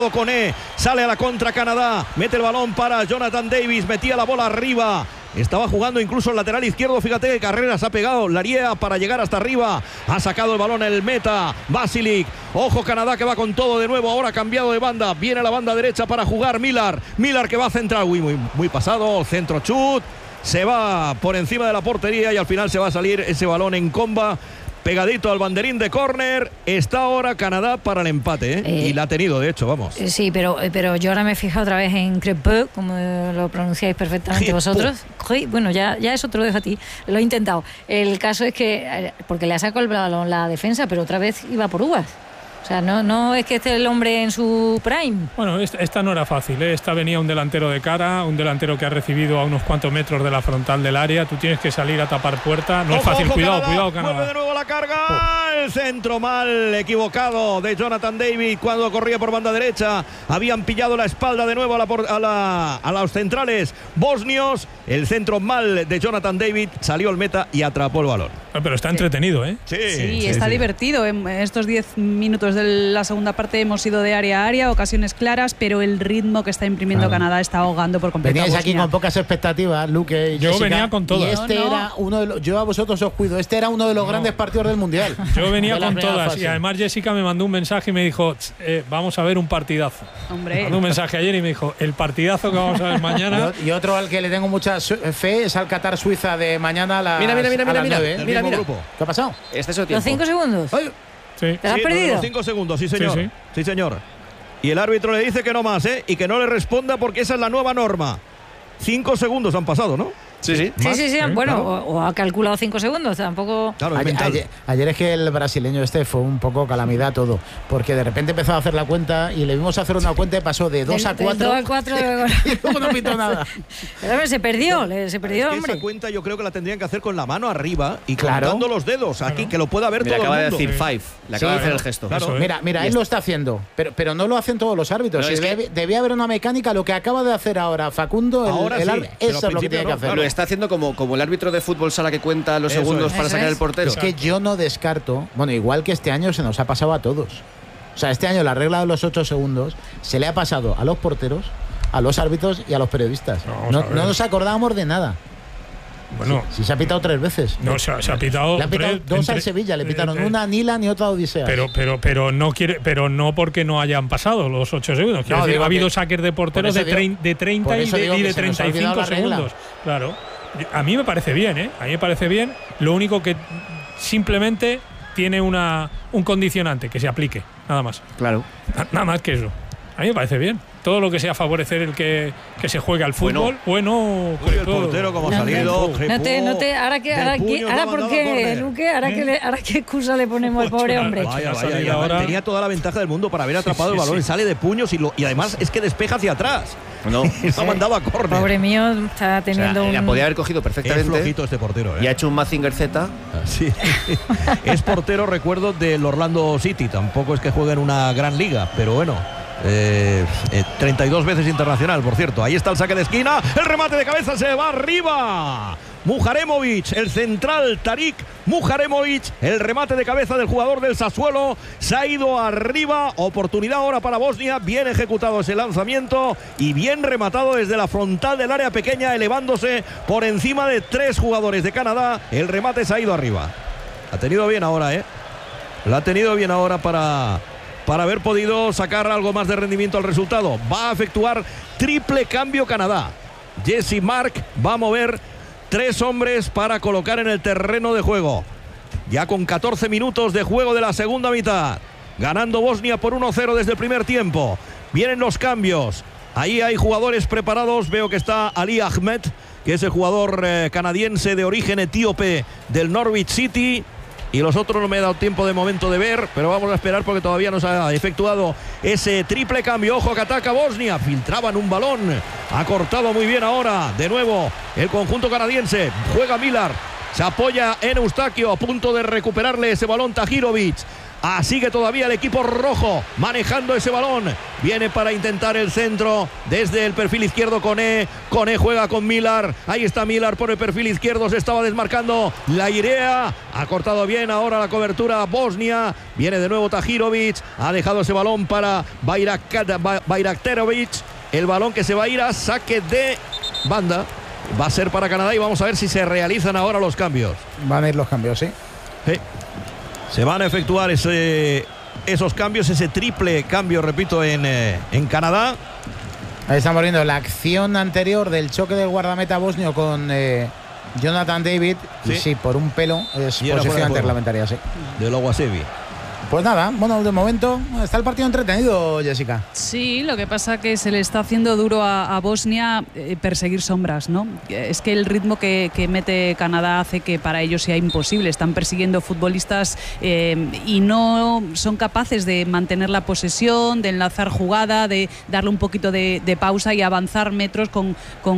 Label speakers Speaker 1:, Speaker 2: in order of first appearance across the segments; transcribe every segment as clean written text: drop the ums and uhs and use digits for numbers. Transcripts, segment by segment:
Speaker 1: Koné, sale a la contra Canadá, mete el balón para Jonathan Davis, metía la bola arriba, estaba jugando incluso el lateral izquierdo, fíjate que Carreras ha pegado Lariea para llegar hasta arriba, ha sacado el balón el meta, Basilic, ojo Canadá que va con todo de nuevo, ahora cambiado de banda, viene la banda derecha para jugar Millar que va a centrar, muy pasado, centro chut, se va por encima de la portería y al final se va a salir ese balón en comba. Pegadito al banderín de córner, está ahora Canadá para el empate, y la ha tenido, de hecho, vamos.
Speaker 2: Sí, pero yo ahora me he fijado otra vez en Crepeux, como lo pronunciáis perfectamente vosotros. Bueno, ya eso te lo dejo a ti, lo he intentado. El caso es que, porque le ha sacado el balón la defensa, pero otra vez iba por uvas. O sea, no es que esté el hombre en su prime.
Speaker 3: Bueno, esta no era fácil, ¿eh? Esta venía un delantero de cara, un delantero que ha recibido a unos cuantos metros de la frontal del área. Tú tienes que salir a tapar puerta. No es fácil, cuidado Canadá.
Speaker 1: Vuelve de nuevo la carga, el centro mal equivocado de Jonathan David cuando corría por banda derecha. Habían pillado la espalda de nuevo a los centrales bosnios. El centro mal de Jonathan David, salió el meta y atrapó el balón.
Speaker 3: Pero está entretenido, ¿eh?
Speaker 4: Sí, está divertido. En estos 10 minutos de la segunda parte hemos ido de área a área, ocasiones claras, pero el ritmo que está imprimiendo Canadá está ahogando por completo.
Speaker 5: Veníais aquí con pocas expectativas, Luque y
Speaker 3: yo
Speaker 5: Jessica,
Speaker 3: venía con todas.
Speaker 5: Y era uno de los, yo a vosotros os cuido, este era uno de los grandes partidos del Mundial.
Speaker 3: Yo venía con todas y además Jessica me mandó un mensaje y me dijo, vamos a ver un partidazo.
Speaker 4: Hombre.
Speaker 3: Me mandó un mensaje ayer y me dijo, el partidazo que vamos a ver mañana.
Speaker 5: Y otro al que le tengo mucha fe es al Qatar-Suiza de mañana a las
Speaker 6: Mira.
Speaker 5: 9,
Speaker 1: Grupo.
Speaker 5: ¿Qué ha pasado?
Speaker 6: Este es el
Speaker 2: ¿Los 5 segundos?
Speaker 5: Ay.
Speaker 3: Sí.
Speaker 2: ¿Te has perdido?
Speaker 1: Los 5 segundos, sí señor. Sí, señor. Y el árbitro le dice que no más, y que no le responda porque esa es la nueva norma. 5 segundos han pasado, ¿no?
Speaker 6: Sí.
Speaker 2: Bueno,
Speaker 1: claro.
Speaker 2: o ha calculado 5 segundos, tampoco.
Speaker 1: Claro,
Speaker 5: ayer es que el brasileño fue un poco calamidad todo, porque de repente empezó a hacer la cuenta y le vimos hacer una cuenta y pasó de 2 a 4.
Speaker 2: 2 a 4
Speaker 5: y luego no pintó nada.
Speaker 2: Pero se perdió, hombre.
Speaker 1: Esa cuenta yo creo que la tendrían que hacer con la mano arriba y
Speaker 5: claro,
Speaker 1: contando los dedos aquí, que lo pueda ver
Speaker 6: todo el mundo.
Speaker 1: el
Speaker 6: Acaba
Speaker 1: mundo.
Speaker 6: de decir five, le acaba de hacer el gesto.
Speaker 1: Claro.
Speaker 5: Mira, él lo está haciendo, pero no lo hacen todos los árbitros. Debía haber una mecánica, lo que acaba de hacer ahora Facundo, eso es lo que tiene que hacer.
Speaker 6: Lo está haciendo como el árbitro de fútbol sala que cuenta los segundos para sacar el portero.
Speaker 5: Es que yo no descarto, bueno, igual que este año se nos ha pasado a todos. O sea, este año la regla de los 8 segundos se le ha pasado a los porteros, a los árbitros y a los periodistas. No nos acordábamos de nada.
Speaker 3: Bueno,
Speaker 5: si se ha pitado 3 veces.
Speaker 3: No, se ha pitado.
Speaker 5: Le han pitado 2 al Sevilla, le pitaron una a Nilan y otra a Odisea.
Speaker 3: Pero no porque no hayan pasado los 8 segundos. Quiero decir, ha habido saques de porteros de 30 y de 35 segundos. Claro. A mí me parece bien, ¿eh? A mí me parece bien. Lo único que simplemente tiene un condicionante que se aplique, nada más.
Speaker 6: Claro.
Speaker 3: Nada más que eso. A mí me parece bien. Todo lo que sea favorecer el que se juegue al fútbol, bueno
Speaker 1: el portero como ha salido.
Speaker 2: Ahora por qué, Luque, ahora qué excusa le ponemos al pobre hombre.
Speaker 1: Vaya, tenía toda la ventaja del mundo para haber atrapado el balón y sale de puños y además es que despeja hacia atrás.
Speaker 6: No,
Speaker 1: ha mandado a córner.
Speaker 2: Pobre mío, está teniendo
Speaker 6: la podía haber cogido perfectamente.
Speaker 1: Es flojito este portero,
Speaker 6: Y ha hecho un Mazinger Z.
Speaker 1: Sí. Es portero, recuerdo, del Orlando City. Tampoco es que juegue en una gran liga, pero bueno. 32 veces internacional, por cierto. Ahí está el saque de esquina, el remate de cabeza, se va arriba Muharemovic, el central Tarik Muharemovic, el remate de cabeza del jugador del Sassuolo, se ha ido arriba, oportunidad ahora para Bosnia, bien ejecutado ese lanzamiento y bien rematado desde la frontal del área pequeña, elevándose por encima de 3 jugadores de Canadá, el remate se ha ido arriba. Ha tenido bien ahora, la ha tenido bien ahora para haber podido sacar algo más de rendimiento al resultado. Va a efectuar triple cambio Canadá. Jesse Mark va a mover 3 hombres para colocar en el terreno de juego. Ya con 14 minutos de juego de la segunda mitad. Ganando Bosnia por 1-0 desde el primer tiempo. Vienen los cambios. Ahí hay jugadores preparados. Veo que está Ali Ahmed, que es el jugador canadiense de origen etíope del Norwich City. Y los otros no me he dado tiempo de momento de ver, pero vamos a esperar porque todavía no se ha efectuado ese triple cambio. Ojo que ataca Bosnia, filtraban un balón, ha cortado muy bien ahora, de nuevo el conjunto canadiense, juega Millar, se apoya en Eustaquio, a punto de recuperarle ese balón Tahirovic. Sigue todavía el equipo rojo manejando ese balón. Viene para intentar el centro desde el perfil izquierdo Koné. Koné juega con Millar. Ahí está Millar por el perfil izquierdo. Se estaba desmarcando la Irea. Ha cortado bien ahora la cobertura Bosnia. Viene de nuevo Tahirovic. Ha dejado ese balón para Bajraktarovic. El balón que se va a ir a saque de banda. Va a ser para Canadá y vamos a ver si se realizan ahora los cambios.
Speaker 5: Van a ir los cambios, sí.
Speaker 1: Sí. Se van a efectuar esos cambios, ese triple cambio, repito, en Canadá.
Speaker 5: Ahí estamos viendo la acción anterior del choque del guardameta bosnio con Jonathan David. ¿Sí? Y sí, por un pelo es posición reglamentaria, sí.
Speaker 1: De Lowasevi.
Speaker 5: Pues nada, bueno, de momento está el partido entretenido, Jessica.
Speaker 4: Sí, lo que pasa que se le está haciendo duro a Bosnia perseguir sombras, ¿no? Es que el ritmo que mete Canadá hace que para ellos sea imposible. Están persiguiendo futbolistas y no son capaces de mantener la posesión, de enlazar jugada, de darle un poquito de pausa y avanzar metros con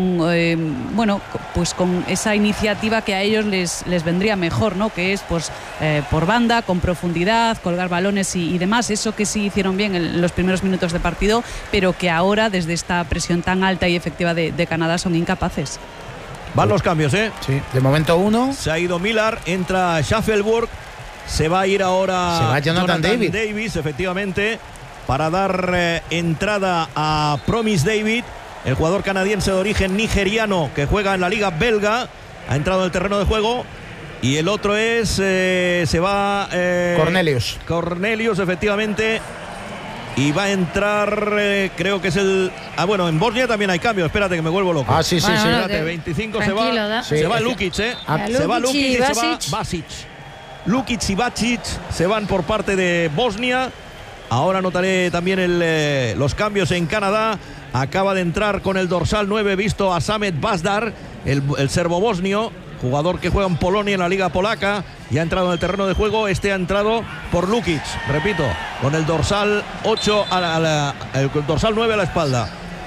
Speaker 4: esa iniciativa que a ellos les vendría mejor, ¿no? Que es pues por banda, con profundidad, colgar balones y demás, eso que sí hicieron bien en los primeros minutos de partido, pero que ahora desde esta presión tan alta y efectiva de Canadá son incapaces.
Speaker 1: Van los cambios, ¿eh?
Speaker 5: Sí, de momento uno.
Speaker 1: Se ha ido Millar, entra Schaffelburg, se va a ir ahora
Speaker 5: se va Jonathan
Speaker 1: Davis, efectivamente, para dar entrada a Promise David, el jugador canadiense de origen nigeriano que juega en la liga belga, ha entrado en el terreno de juego. Y el otro es, se va... Cornelius, efectivamente. Y va a entrar, creo que es el... bueno, en Bosnia también hay cambio. Espérate que me vuelvo loco.
Speaker 5: Sí.
Speaker 1: Espérate, 25 se va. Sí, se va Lukic, Se va Lukic y se va Basic. Lukic y Basic se van por parte de Bosnia. Ahora notaré también los cambios en Canadá. Acaba de entrar con el dorsal 9, visto a Samet Bazdar, el serbo-bosnio, jugador que juega en Polonia, en la liga polaca, y ha entrado en el terreno de juego. Ha entrado por Lukic, repito, con el dorsal 8 el dorsal 9 a la espalda.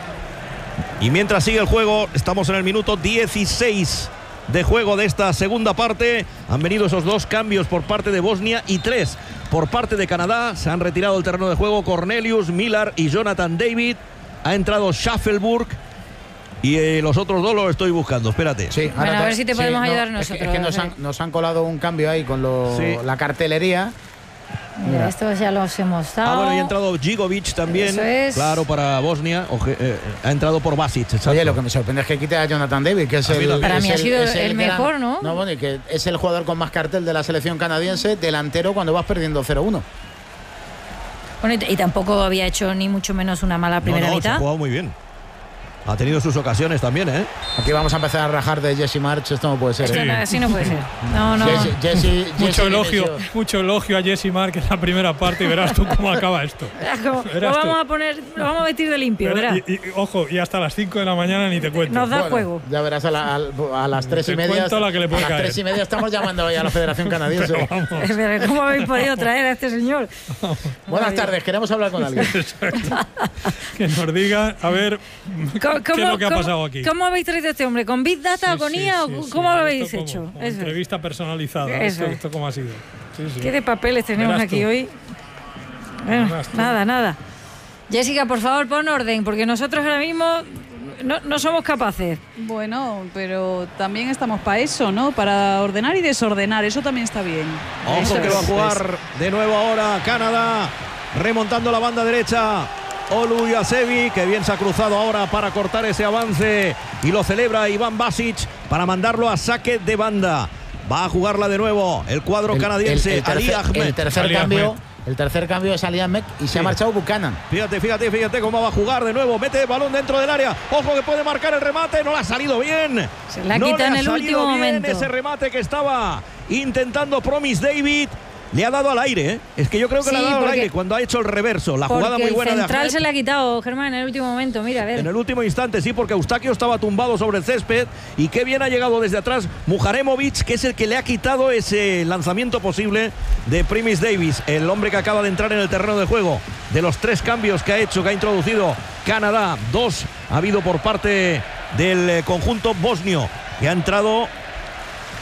Speaker 1: Y mientras sigue el juego, estamos en el minuto 16 de juego de esta segunda parte. Han venido esos dos cambios por parte de Bosnia y 3 por parte de Canadá. Se han retirado del terreno de juego Cornelius, Millar y Jonathan David. Ha entrado Schaffelburg. Y los otros dos los estoy buscando, espérate.
Speaker 2: Sí, bueno, a ver si te podemos ayudar nosotros.
Speaker 5: Es que nos han colado un cambio ahí con la cartelería.
Speaker 2: Mira, esto ya los hemos dado.
Speaker 1: Bueno, y ha entrado Gigovic también.
Speaker 2: Eso es.
Speaker 1: Claro, para Bosnia. Ha entrado por Basic. Exacto.
Speaker 5: Oye, lo que me sorprende es que quite a Jonathan David, que es
Speaker 2: para mí ha sido el mejor, ¿no?
Speaker 5: No, bueno, y que es el jugador con más cartel de la selección canadiense, delantero cuando vas perdiendo 0-1.
Speaker 2: Bueno, y tampoco había hecho ni mucho menos una mala primera mitad.
Speaker 1: Se ha jugado muy bien. Ha tenido sus ocasiones también, ¿eh?
Speaker 5: Aquí vamos a empezar a rajar de Jesse March. Esto no puede ser.
Speaker 2: Sí. Así no puede ser. No.
Speaker 3: Mucho elogio a Jesse March en la primera parte y verás tú cómo acaba esto.
Speaker 2: Lo vamos a vestir de limpio, verás.
Speaker 3: Ojo, y hasta las 5 de la mañana ni te cuento.
Speaker 2: Nos da juego.
Speaker 5: Ya verás a las 3:30.
Speaker 3: La que le puede
Speaker 5: a las 3:30 estamos llamando hoy a la Federación Canadiense.
Speaker 2: ¿Cómo habéis podido traer a este señor?
Speaker 5: Buenas tardes, queremos hablar con alguien.
Speaker 3: Que nos diga, a ver... ¿Qué es lo que ha pasado aquí?
Speaker 2: ¿Cómo habéis traído a este hombre? ¿Con Big Data o con IA? ¿Cómo lo habéis hecho?
Speaker 3: Entrevista personalizada. ¿Esto cómo ha sido?
Speaker 2: ¿Qué de papeles tenemos aquí hoy? Bueno, nada. Jessica, por favor, pon orden, porque nosotros ahora mismo no somos capaces.
Speaker 4: Bueno, pero también estamos para eso, ¿no? Para ordenar y desordenar. Eso también está bien.
Speaker 1: Ojo que va a jugar de nuevo ahora Canadá, remontando la banda derecha. Oluyasevi, que bien se ha cruzado ahora para cortar ese avance, y lo celebra Iván Basic para mandarlo a saque de banda. Va a jugarla de nuevo el cuadro canadiense. Ali Ahmed.
Speaker 5: El tercer cambio es Ali Ahmed y se ha marchado Buchanan.
Speaker 1: Fíjate cómo va a jugar de nuevo. Mete el balón dentro del área. Ojo que puede marcar el remate. No le ha salido bien.
Speaker 2: Se la quita en el último momento.
Speaker 1: Ese remate que estaba intentando Promise David. Le ha dado al aire, ¿eh? Es que yo creo que le ha dado al aire cuando ha hecho el reverso. La jugada muy buena de Ahmed.
Speaker 2: El central se le ha quitado, Germán, en el último momento. Mira, a ver.
Speaker 1: En el último instante, sí, porque Eustaquio estaba tumbado sobre el césped. Y qué bien ha llegado desde atrás Muharemovic, que es el que le ha quitado ese lanzamiento posible de Primis Davis, el hombre que acaba de entrar en el terreno de juego. De los 3 cambios que ha introducido Canadá, 2 ha habido por parte del conjunto bosnio, que ha entrado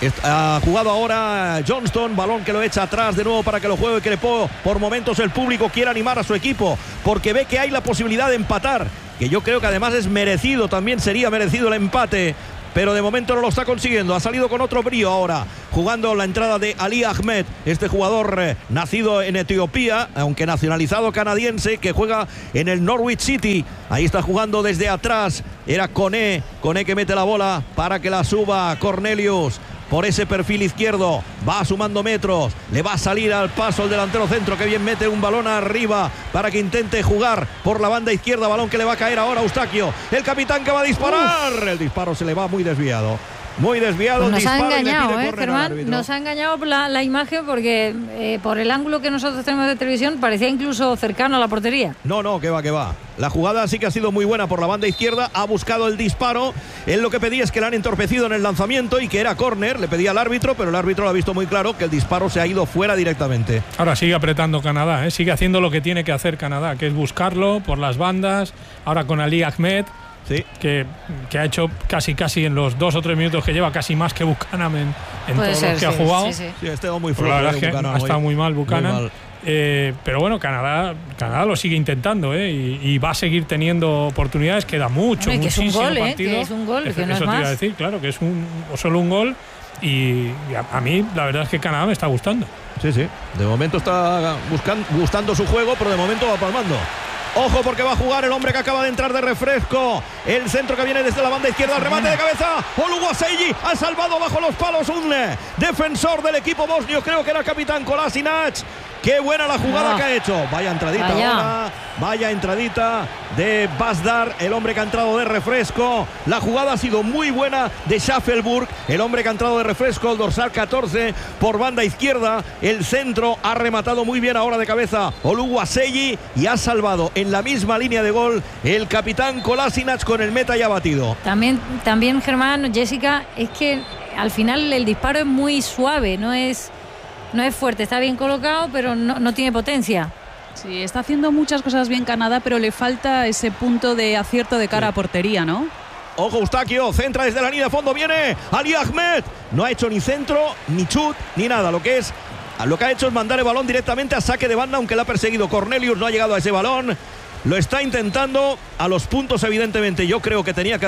Speaker 1: Ha jugado ahora Johnston, balón que lo echa atrás de nuevo para que lo juegue Crepó. Por momentos el público quiere animar a su equipo porque ve que hay la posibilidad de empatar, que yo creo que además es merecido, también sería merecido el empate, pero de momento no lo está consiguiendo. Ha salido con otro brío ahora, jugando la entrada de Ali Ahmed, este jugador nacido en Etiopía, aunque nacionalizado canadiense, que juega en el Norwich City. Ahí está jugando desde atrás, era Koné que mete la bola para que la suba Cornelius. Por ese perfil izquierdo, va sumando metros, le va a salir al paso el delantero centro, que bien mete un balón arriba para que intente jugar por la banda izquierda, balón que le va a caer ahora a Eustaquio, el capitán que va a disparar. El disparo se le va muy desviado. Muy desviado.
Speaker 2: Pues nos ha engañado, Germán. Nos ha engañado la imagen porque por el ángulo que nosotros tenemos de televisión parecía incluso cercano a la portería.
Speaker 1: No, que va. La jugada sí que ha sido muy buena por la banda izquierda. Ha buscado el disparo. Él lo que pedía es que le han entorpecido en el lanzamiento y que era córner. Le pedía al árbitro, pero el árbitro lo ha visto muy claro que el disparo se ha ido fuera directamente.
Speaker 3: Ahora sigue apretando Canadá, sigue haciendo lo que tiene que hacer Canadá, que es buscarlo por las bandas. Ahora con Ali Ahmed. Sí. Que ha hecho casi en los 2 o 3 minutos que lleva, casi más que Buchanan en todos los que ha jugado.
Speaker 1: Sí, ha estado muy flojo.
Speaker 3: La verdad es que ha estado muy mal Buchanan. Pero bueno, Canadá lo sigue intentando, y va a seguir teniendo oportunidades. Queda muchísimo partido.
Speaker 2: Que es un gol, que no es más.
Speaker 3: Eso te iba a decir, claro, que es solo un gol. Y a mí la verdad es que Canadá me está gustando.
Speaker 1: Sí. De momento está gustando su juego, pero de momento va palmando. Ojo porque va a jugar el hombre que acaba de entrar de refresco. El centro que viene desde la banda izquierda. El remate de cabeza. Oluwaseyi ha salvado bajo los palos un defensor del equipo bosnio. Creo que era el capitán Kolasinac. Qué buena la jugada que ha hecho. Vaya entradita ahora. Vaya entradita de Bazdar, el hombre que ha entrado de refresco. La jugada ha sido muy buena de Schaffelburg, el hombre que ha entrado de refresco, el dorsal 14 por banda izquierda. El centro ha rematado muy bien ahora de cabeza Oluwaseyi y ha salvado en la misma línea de gol el capitán Kolasinac con el meta ya batido.
Speaker 2: También Germán, Jessica, es que al final el disparo es muy suave, no es fuerte, está bien colocado, pero no tiene potencia.
Speaker 4: Sí, está haciendo muchas cosas bien Canadá, pero le falta ese punto de acierto de cara a portería, ¿no?
Speaker 1: Ojo, Eustaquio, centra desde la línea de fondo, viene Ali Ahmed. No ha hecho ni centro, ni chut, ni nada. Lo que ha hecho es mandar el balón directamente a saque de banda, aunque la ha perseguido Cornelius, no ha llegado a ese balón. Lo está intentando a los puntos, evidentemente. Yo creo que tenía que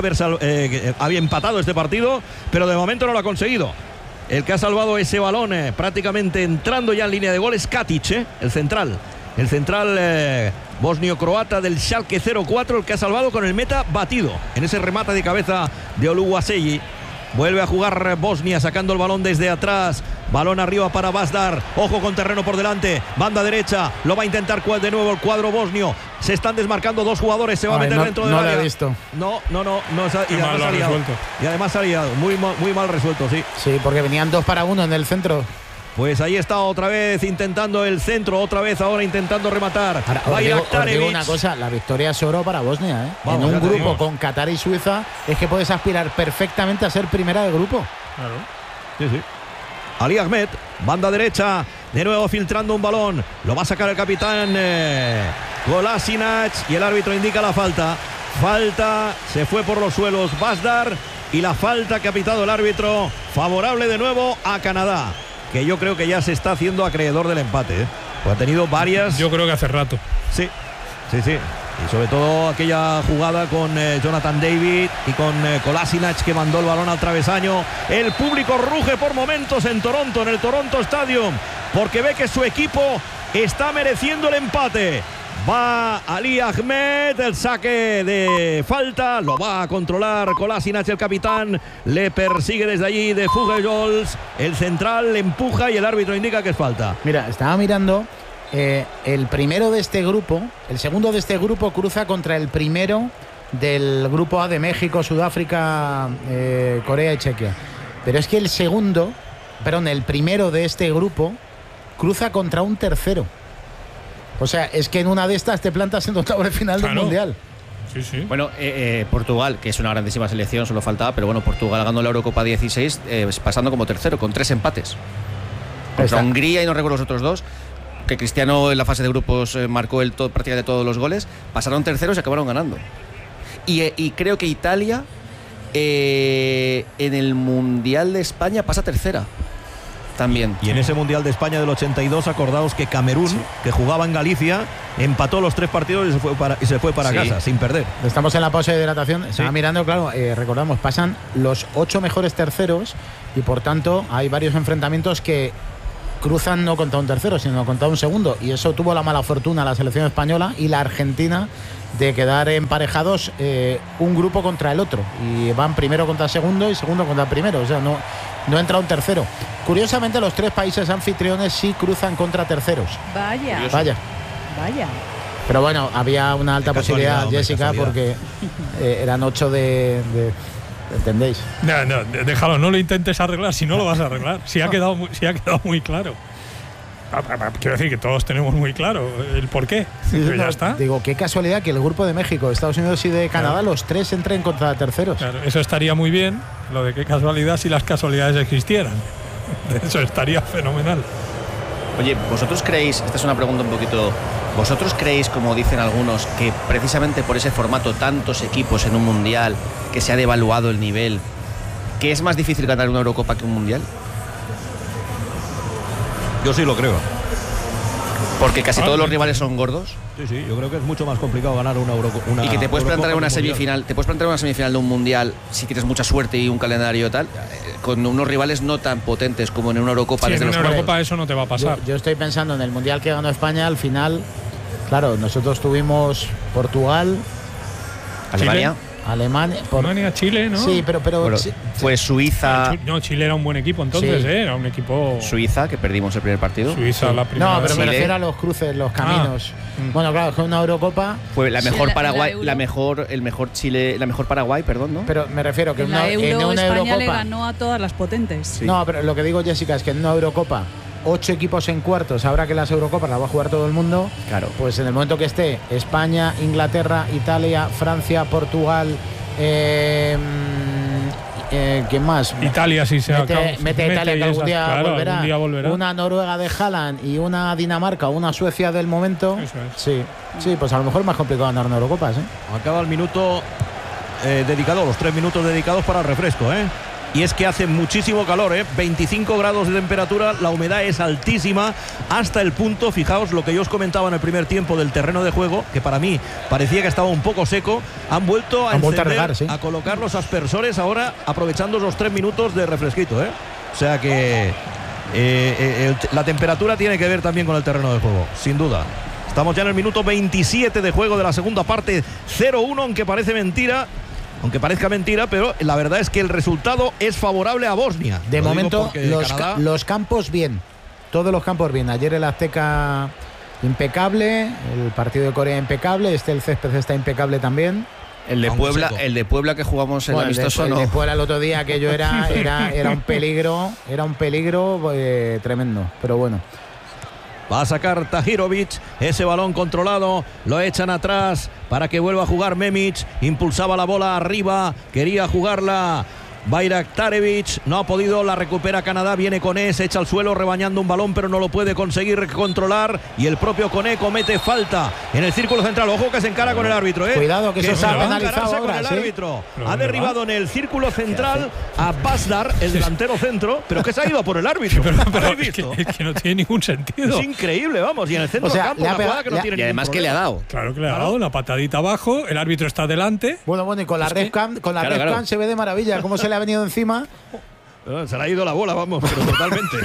Speaker 1: había empatado este partido, pero de momento no lo ha conseguido. El que ha salvado ese balón prácticamente entrando ya en línea de gol es Katic, el central. El central bosnio-croata del Schalke 04, el que ha salvado con el meta batido en ese remate de cabeza de Oluwaseyi. Vuelve a jugar Bosnia sacando el balón desde atrás. Balón arriba para Bazdar. Ojo con terreno por delante. Banda derecha. Lo va a intentar de nuevo el cuadro bosnio. Se están desmarcando dos jugadores. Se va a meter dentro del área.
Speaker 5: No lo he visto.
Speaker 1: No. Y además ha liado. Muy mal resuelto, sí.
Speaker 5: Sí, porque venían 2 para 1 en el centro.
Speaker 1: Pues ahí está otra vez intentando el centro, otra vez ahora intentando rematar.
Speaker 5: Ahora, os digo una cosa, la victoria es oro para Bosnia, Vamos, en un grupo con Qatar y Suiza es que puedes aspirar perfectamente a ser primera de grupo.
Speaker 3: Claro.
Speaker 1: Sí. Ali Ahmed, banda derecha, de nuevo filtrando un balón. Lo va a sacar el capitán Kolasinac y el árbitro indica la falta. Falta, se fue por los suelos Bazdar y la falta que ha pitado el árbitro favorable de nuevo a Canadá, que yo creo que ya se está haciendo acreedor del empate, Pues ha tenido varias.
Speaker 3: Yo creo que hace rato.
Speaker 1: Sí. Y sobre todo aquella jugada con Jonathan David y con Kolasinac, que mandó el balón al travesaño. El público ruge por momentos en Toronto, en el Toronto Stadium, porque ve que su equipo está mereciendo el empate. Va Ali Ahmed, el saque de falta, lo va a controlar Kolasinac, el capitán, le persigue desde allí de Fugejols, el central le empuja y el árbitro indica que es falta.
Speaker 5: Mira, estaba mirando, el primero de este grupo, el segundo de este grupo cruza contra el primero del grupo A de México, Sudáfrica, Corea y Chequia. Pero es que el primero de este grupo cruza contra un tercero. O sea, es que en una de estas te plantas en octavos de final del Mundial.
Speaker 6: Sí. Bueno, Portugal, que es una grandísima selección, solo faltaba, pero bueno, Portugal ganando la Eurocopa 16, pasando como tercero, con 3 empates. Contra Hungría y no recuerdo los otros 2, que Cristiano en la fase de grupos marcó prácticamente todos los goles, pasaron terceros y acabaron ganando. Y creo que Italia En el Mundial de España pasa tercera. También.
Speaker 1: Y en ese Mundial de España del 82, acordaos que Camerún, que jugaba en Galicia, empató los 3 partidos y se fue para casa, sin perder.
Speaker 5: Estamos en la pausa de hidratación. Estaba mirando, claro, recordamos, pasan los 8 mejores terceros y por tanto hay varios enfrentamientos que cruzan no contra un tercero, sino contra un segundo. Y eso tuvo la mala fortuna la selección española y la Argentina de quedar emparejados un grupo contra el otro. Y van primero contra segundo y segundo contra primero. O sea, no entra un tercero. Curiosamente, los 3 países anfitriones sí cruzan contra terceros. Vaya. Pero bueno, había una alta posibilidad, Jessica, porque eran 8 de ¿entendéis?
Speaker 3: No, déjalo, no lo intentes arreglar, si no lo vas a arreglar. Si ha quedado muy claro. Quiero decir que todos tenemos muy claro el porqué. Pero ya está.
Speaker 5: Digo, qué casualidad que el grupo de México, Estados Unidos y de Canadá, los 3 entren contra terceros.
Speaker 3: Claro, eso estaría muy bien. Lo de qué casualidad si las casualidades existieran. Eso estaría fenomenal.
Speaker 6: Oye, ¿vosotros creéis, esta es una pregunta un poquito, ¿vosotros creéis, como dicen algunos, que precisamente por ese formato, tantos equipos en un mundial, que se ha devaluado el nivel, que es más difícil ganar una Eurocopa que un mundial?
Speaker 1: Yo sí lo creo.
Speaker 6: Porque casi todos los rivales son gordos.
Speaker 1: Sí, yo creo que es mucho más complicado ganar una Eurocopa.
Speaker 6: Y que te puedes plantear una semifinal, de un mundial si tienes mucha suerte y un calendario tal, con unos rivales no tan potentes como en una Eurocopa.
Speaker 3: Sí, en una Eurocopa eso no te va a pasar.
Speaker 5: Yo estoy pensando en el mundial que ganó España al final. Claro, nosotros tuvimos Portugal,
Speaker 3: Alemania, Chile, ¿no?
Speaker 5: Sí, pero
Speaker 6: fue Suiza.
Speaker 3: No, Chile era un buen equipo entonces,
Speaker 5: sí.
Speaker 3: Era un equipo.
Speaker 6: Suiza, que perdimos el primer partido.
Speaker 3: Suiza, la primera.
Speaker 5: No, pero
Speaker 6: Chile.
Speaker 5: me refiero a los cruces, los caminos. Bueno, claro, fue una Eurocopa.
Speaker 6: Fue la mejor Paraguay, el mejor Chile, la mejor Paraguay, perdón, ¿no?
Speaker 5: Pero me refiero que
Speaker 4: en una España
Speaker 5: Eurocopa
Speaker 4: le ganó a todas las potentes.
Speaker 6: Sí.
Speaker 5: No, pero lo que digo, Jessica, es que en una Eurocopa 8 equipos en cuartos, ahora que las Eurocopas las va a jugar todo el mundo,
Speaker 6: claro.
Speaker 5: Pues en el momento que esté España, Inglaterra, Italia, Francia, Portugal, ¿quién más?
Speaker 3: Italia sí se
Speaker 5: mete a Italia, que algún día,
Speaker 3: claro,
Speaker 5: volverá.
Speaker 3: Algún día volverá.
Speaker 5: Una Noruega de Haaland y una Dinamarca, una Suecia del momento.
Speaker 3: Eso es.
Speaker 5: Sí, pues a lo mejor es más complicado ganar una Eurocopa, ¿eh?
Speaker 1: Acaba el minuto dedicado, los 3 minutos dedicados para el refresco, Y es que hace muchísimo calor, 25 grados de temperatura, la humedad es altísima, hasta el punto, fijaos lo que yo os comentaba en el primer tiempo del terreno de juego, que para mí parecía que estaba un poco seco, han vuelto a colocar los aspersores ahora, aprovechando los 3 minutos de refresquito, O sea que la temperatura tiene que ver también con el terreno de juego, sin duda. Estamos ya en el minuto 27 de juego de la segunda parte, 0-1, aunque parezca mentira, pero la verdad es que el resultado es favorable a Bosnia.
Speaker 5: De momento, los campos bien. Todos los campos bien. Ayer el Azteca impecable, el partido de Corea impecable, el césped está impecable también.
Speaker 6: El de Puebla que jugamos en el amistoso,
Speaker 5: el de Puebla el otro día, aquello era un peligro, tremendo, pero bueno.
Speaker 1: Va a sacar Tahirovic, ese balón controlado, lo echan atrás para que vuelva a jugar Memic, impulsaba la bola arriba, quería jugarla Bayraktarevic, no ha podido, la recupera Canadá, viene Koné, se echa al suelo rebañando un balón pero no lo puede conseguir controlar y el propio Koné comete falta en el círculo central, ojo que se encara con el árbitro,
Speaker 5: Cuidado que se ha penalizado ahora,
Speaker 1: con el árbitro. Ha derribado en el círculo central a Basdar, el delantero centro, pero que se ha ido por el árbitro.
Speaker 3: Pero es que no tiene ningún sentido.
Speaker 1: Es increíble, vamos, y en el centro del campo una jugada que no tiene.
Speaker 6: Y además que le ha dado.
Speaker 3: Claro que le ha dado una patadita abajo, el árbitro está delante.
Speaker 5: Bueno, y con la red cam se ve de maravilla cómo se le ha venido encima.
Speaker 1: Se le ha ido la bola, vamos, pero totalmente.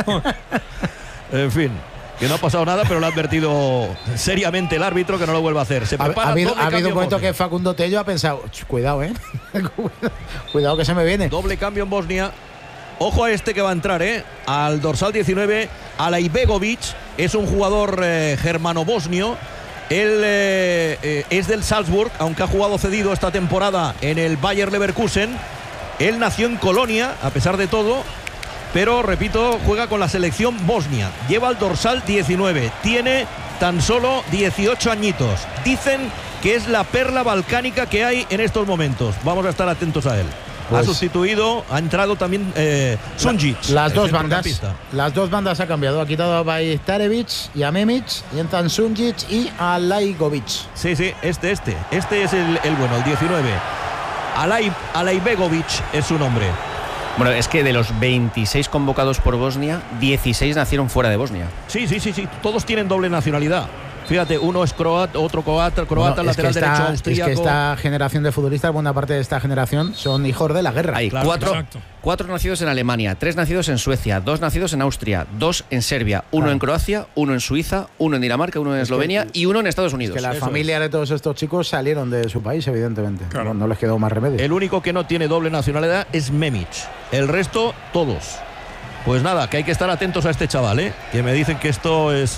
Speaker 1: En fin, que no ha pasado nada, pero le ha advertido seriamente el árbitro que no lo vuelva a hacer. Se prepara.
Speaker 5: Ha habido un momento que Facundo Tello ha pensado, cuidado, cuidado que se me viene.
Speaker 1: Doble cambio en Bosnia. Ojo a este que va a entrar, al dorsal 19, Alaibegovic, es un jugador germano-bosnio. Él es del Salzburg, aunque ha jugado cedido esta temporada en el Bayer Leverkusen. Él nació en Colonia, a pesar de todo, pero, repito, juega con la selección bosnia. Lleva el dorsal 19, tiene tan solo 18 añitos. Dicen que es la perla balcánica que hay en estos momentos. Vamos a estar atentos a él. Ha sustituido, ha entrado también Sunjic.
Speaker 5: Las dos bandas ha cambiado. Ha quitado a Bayraktarevic y a Memic y entran Sunjic y Alaibegovic.
Speaker 1: Sí, este es el bueno, el 19. Alaibegovic es su nombre.
Speaker 6: Bueno, es que de los 26 convocados por Bosnia, 16 nacieron fuera de Bosnia.
Speaker 1: Sí, todos tienen doble nacionalidad. Fíjate, uno es croata, otro croata, lateral derecho austríaco.
Speaker 5: Es que esta generación de futbolistas, buena parte de esta generación, son hijos de la guerra.
Speaker 6: Hay cuatro nacidos en Alemania, 3 nacidos en Suecia, 2 nacidos en Austria, 2 en Serbia, 1 en Croacia, 1 en Suiza, 1 en Dinamarca, 1 en Eslovenia y 1 en Estados Unidos.
Speaker 5: Es que las familias de todos estos chicos salieron de su país, evidentemente. Claro. No les quedó más remedio.
Speaker 1: El único que no tiene doble nacionalidad es Memic. El resto, todos. Pues nada, que hay que estar atentos a este chaval, que me dicen que esto es,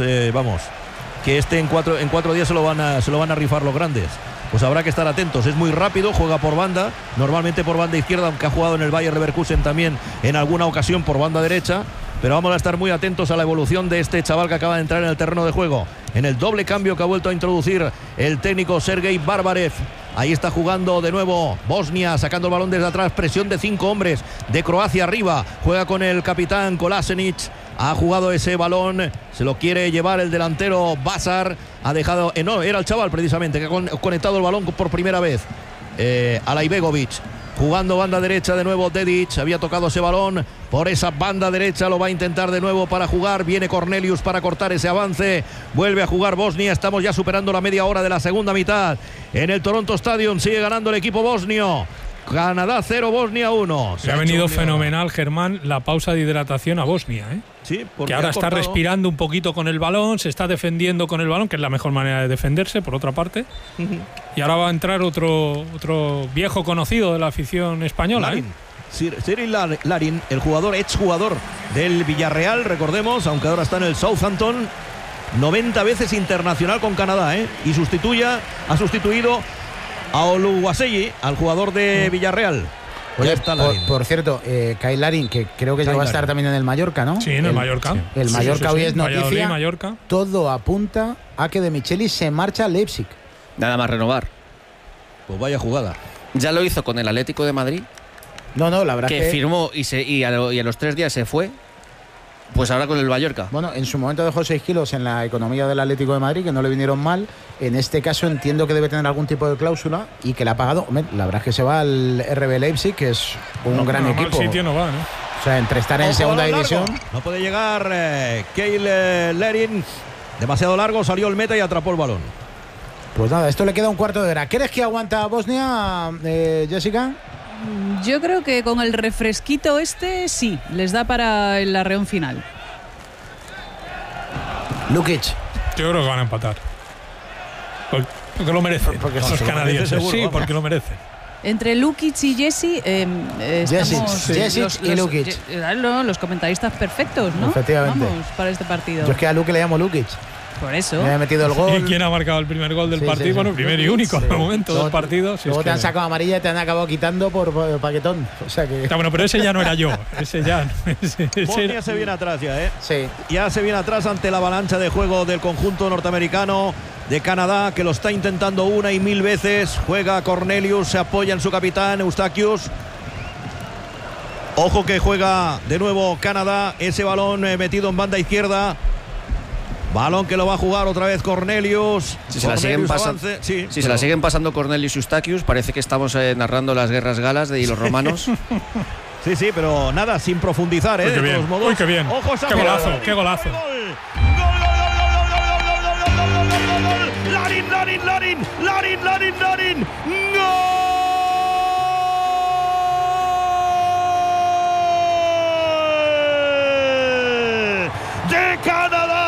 Speaker 1: que en 4 días se lo van a rifar los grandes. Pues habrá que estar atentos. Es muy rápido, juega por banda, normalmente por banda izquierda, aunque ha jugado en el Bayer Leverkusen también en alguna ocasión por banda derecha. Pero vamos a estar muy atentos a la evolución de este chaval que acaba de entrar en el terreno de juego. En el doble cambio que ha vuelto a introducir el técnico Sergei Barbarev. Ahí está jugando de nuevo Bosnia, sacando el balón desde atrás, presión de 5 hombres de Croacia arriba. Juega con el capitán Kolasinac. Ha jugado ese balón, se lo quiere llevar el delantero Basar. Ha dejado, no, era el chaval precisamente que ha conectado el balón por primera vez. Alaibegovic, jugando banda derecha de nuevo. Dedic había tocado ese balón por esa banda derecha, lo va a intentar de nuevo para jugar. Viene Cornelius para cortar ese avance. Vuelve a jugar Bosnia. Estamos ya superando la media hora de la segunda mitad. En el Toronto Stadium sigue ganando el equipo bosnio. Canadá 0, Bosnia 1.
Speaker 3: Se ha venido fenomenal, Germán, la pausa de hidratación a Bosnia,
Speaker 1: Sí,
Speaker 3: que ahora está respirando un poquito con el balón, se está defendiendo con el balón, que es la mejor manera de defenderse, por otra parte. Y ahora va a entrar otro viejo conocido de la afición española.
Speaker 1: Cyril Larin, el exjugador del Villarreal, recordemos, aunque ahora está en el Southampton. 90 veces internacional con Canadá, y ha sustituido a Oluwaseyi, al jugador de Villarreal.
Speaker 5: Oye, por cierto, Kyle Larin, que creo que va a estar también en el Mallorca, ¿no?
Speaker 3: Sí, en el Mallorca.
Speaker 5: El Mallorca hoy es noticia.
Speaker 3: Mallorca.
Speaker 5: Todo apunta a que De Michelis se marcha a Leipzig.
Speaker 6: Nada más renovar.
Speaker 1: Pues vaya jugada.
Speaker 6: Ya lo hizo con el Atlético de Madrid.
Speaker 5: No, la verdad
Speaker 6: que firmó y a los 3 días se fue. Pues ahora con el Mallorca.
Speaker 5: Bueno, en su momento dejó 6 kilos en la economía del Atlético de Madrid, que no le vinieron mal. En este caso entiendo que debe tener algún tipo de cláusula y que la ha pagado. Hombre, la verdad es que se va al RB Leipzig, que es un gran equipo.
Speaker 3: Sitio no va, ¿no?
Speaker 5: O sea, entre estar en segunda división.
Speaker 1: No puede llegar Kyle Larin. Demasiado largo, salió el meta y atrapó el balón.
Speaker 5: Pues nada, esto le queda un cuarto de hora. ¿Crees que aguanta Bosnia, Jessica?
Speaker 4: Yo creo que con el refresquito sí, les da para el arreón final.
Speaker 5: Lukic.
Speaker 3: Yo creo que van a empatar. Porque lo merecen.
Speaker 5: Porque
Speaker 3: los canadienses.
Speaker 1: Seguro,
Speaker 3: sí, porque lo merecen.
Speaker 4: Entre Lukic y Jesse,
Speaker 5: Jessic y Lukic.
Speaker 4: Los comentaristas perfectos, ¿no?
Speaker 5: Efectivamente.
Speaker 4: Vamos para este partido.
Speaker 5: Yo es que a Luke le llamo Lukic.
Speaker 4: Por eso.
Speaker 5: Me ha metido el gol.
Speaker 3: ¿Y quién ha marcado el primer gol del partido? Bueno, primero y único de momento, dos partidos.
Speaker 5: Luego te han sacado amarilla y te han acabado quitando por paquetón. O sea que...
Speaker 3: Bueno, pero ese ya no era yo. Ese ya.
Speaker 1: Bosnia se viene atrás ya,
Speaker 5: Sí.
Speaker 1: Ya se viene atrás ante la avalancha de juego del conjunto norteamericano de Canadá, que lo está intentando una y mil veces. Juega Cornelius, se apoya en su capitán, Eustachius. Ojo que juega de nuevo Canadá. Ese balón metido en banda izquierda. Balón que lo va a jugar otra vez Cornelius.
Speaker 6: Si se la siguen pasando Cornelius y Eustachius, parece que estamos narrando las guerras galas de los romanos.
Speaker 1: Sí, pero nada, sin profundizar,
Speaker 3: de todos modos. Uy, qué bien.
Speaker 1: Ojo,
Speaker 3: qué golazo, qué golazo.
Speaker 1: Larin. De Canadá.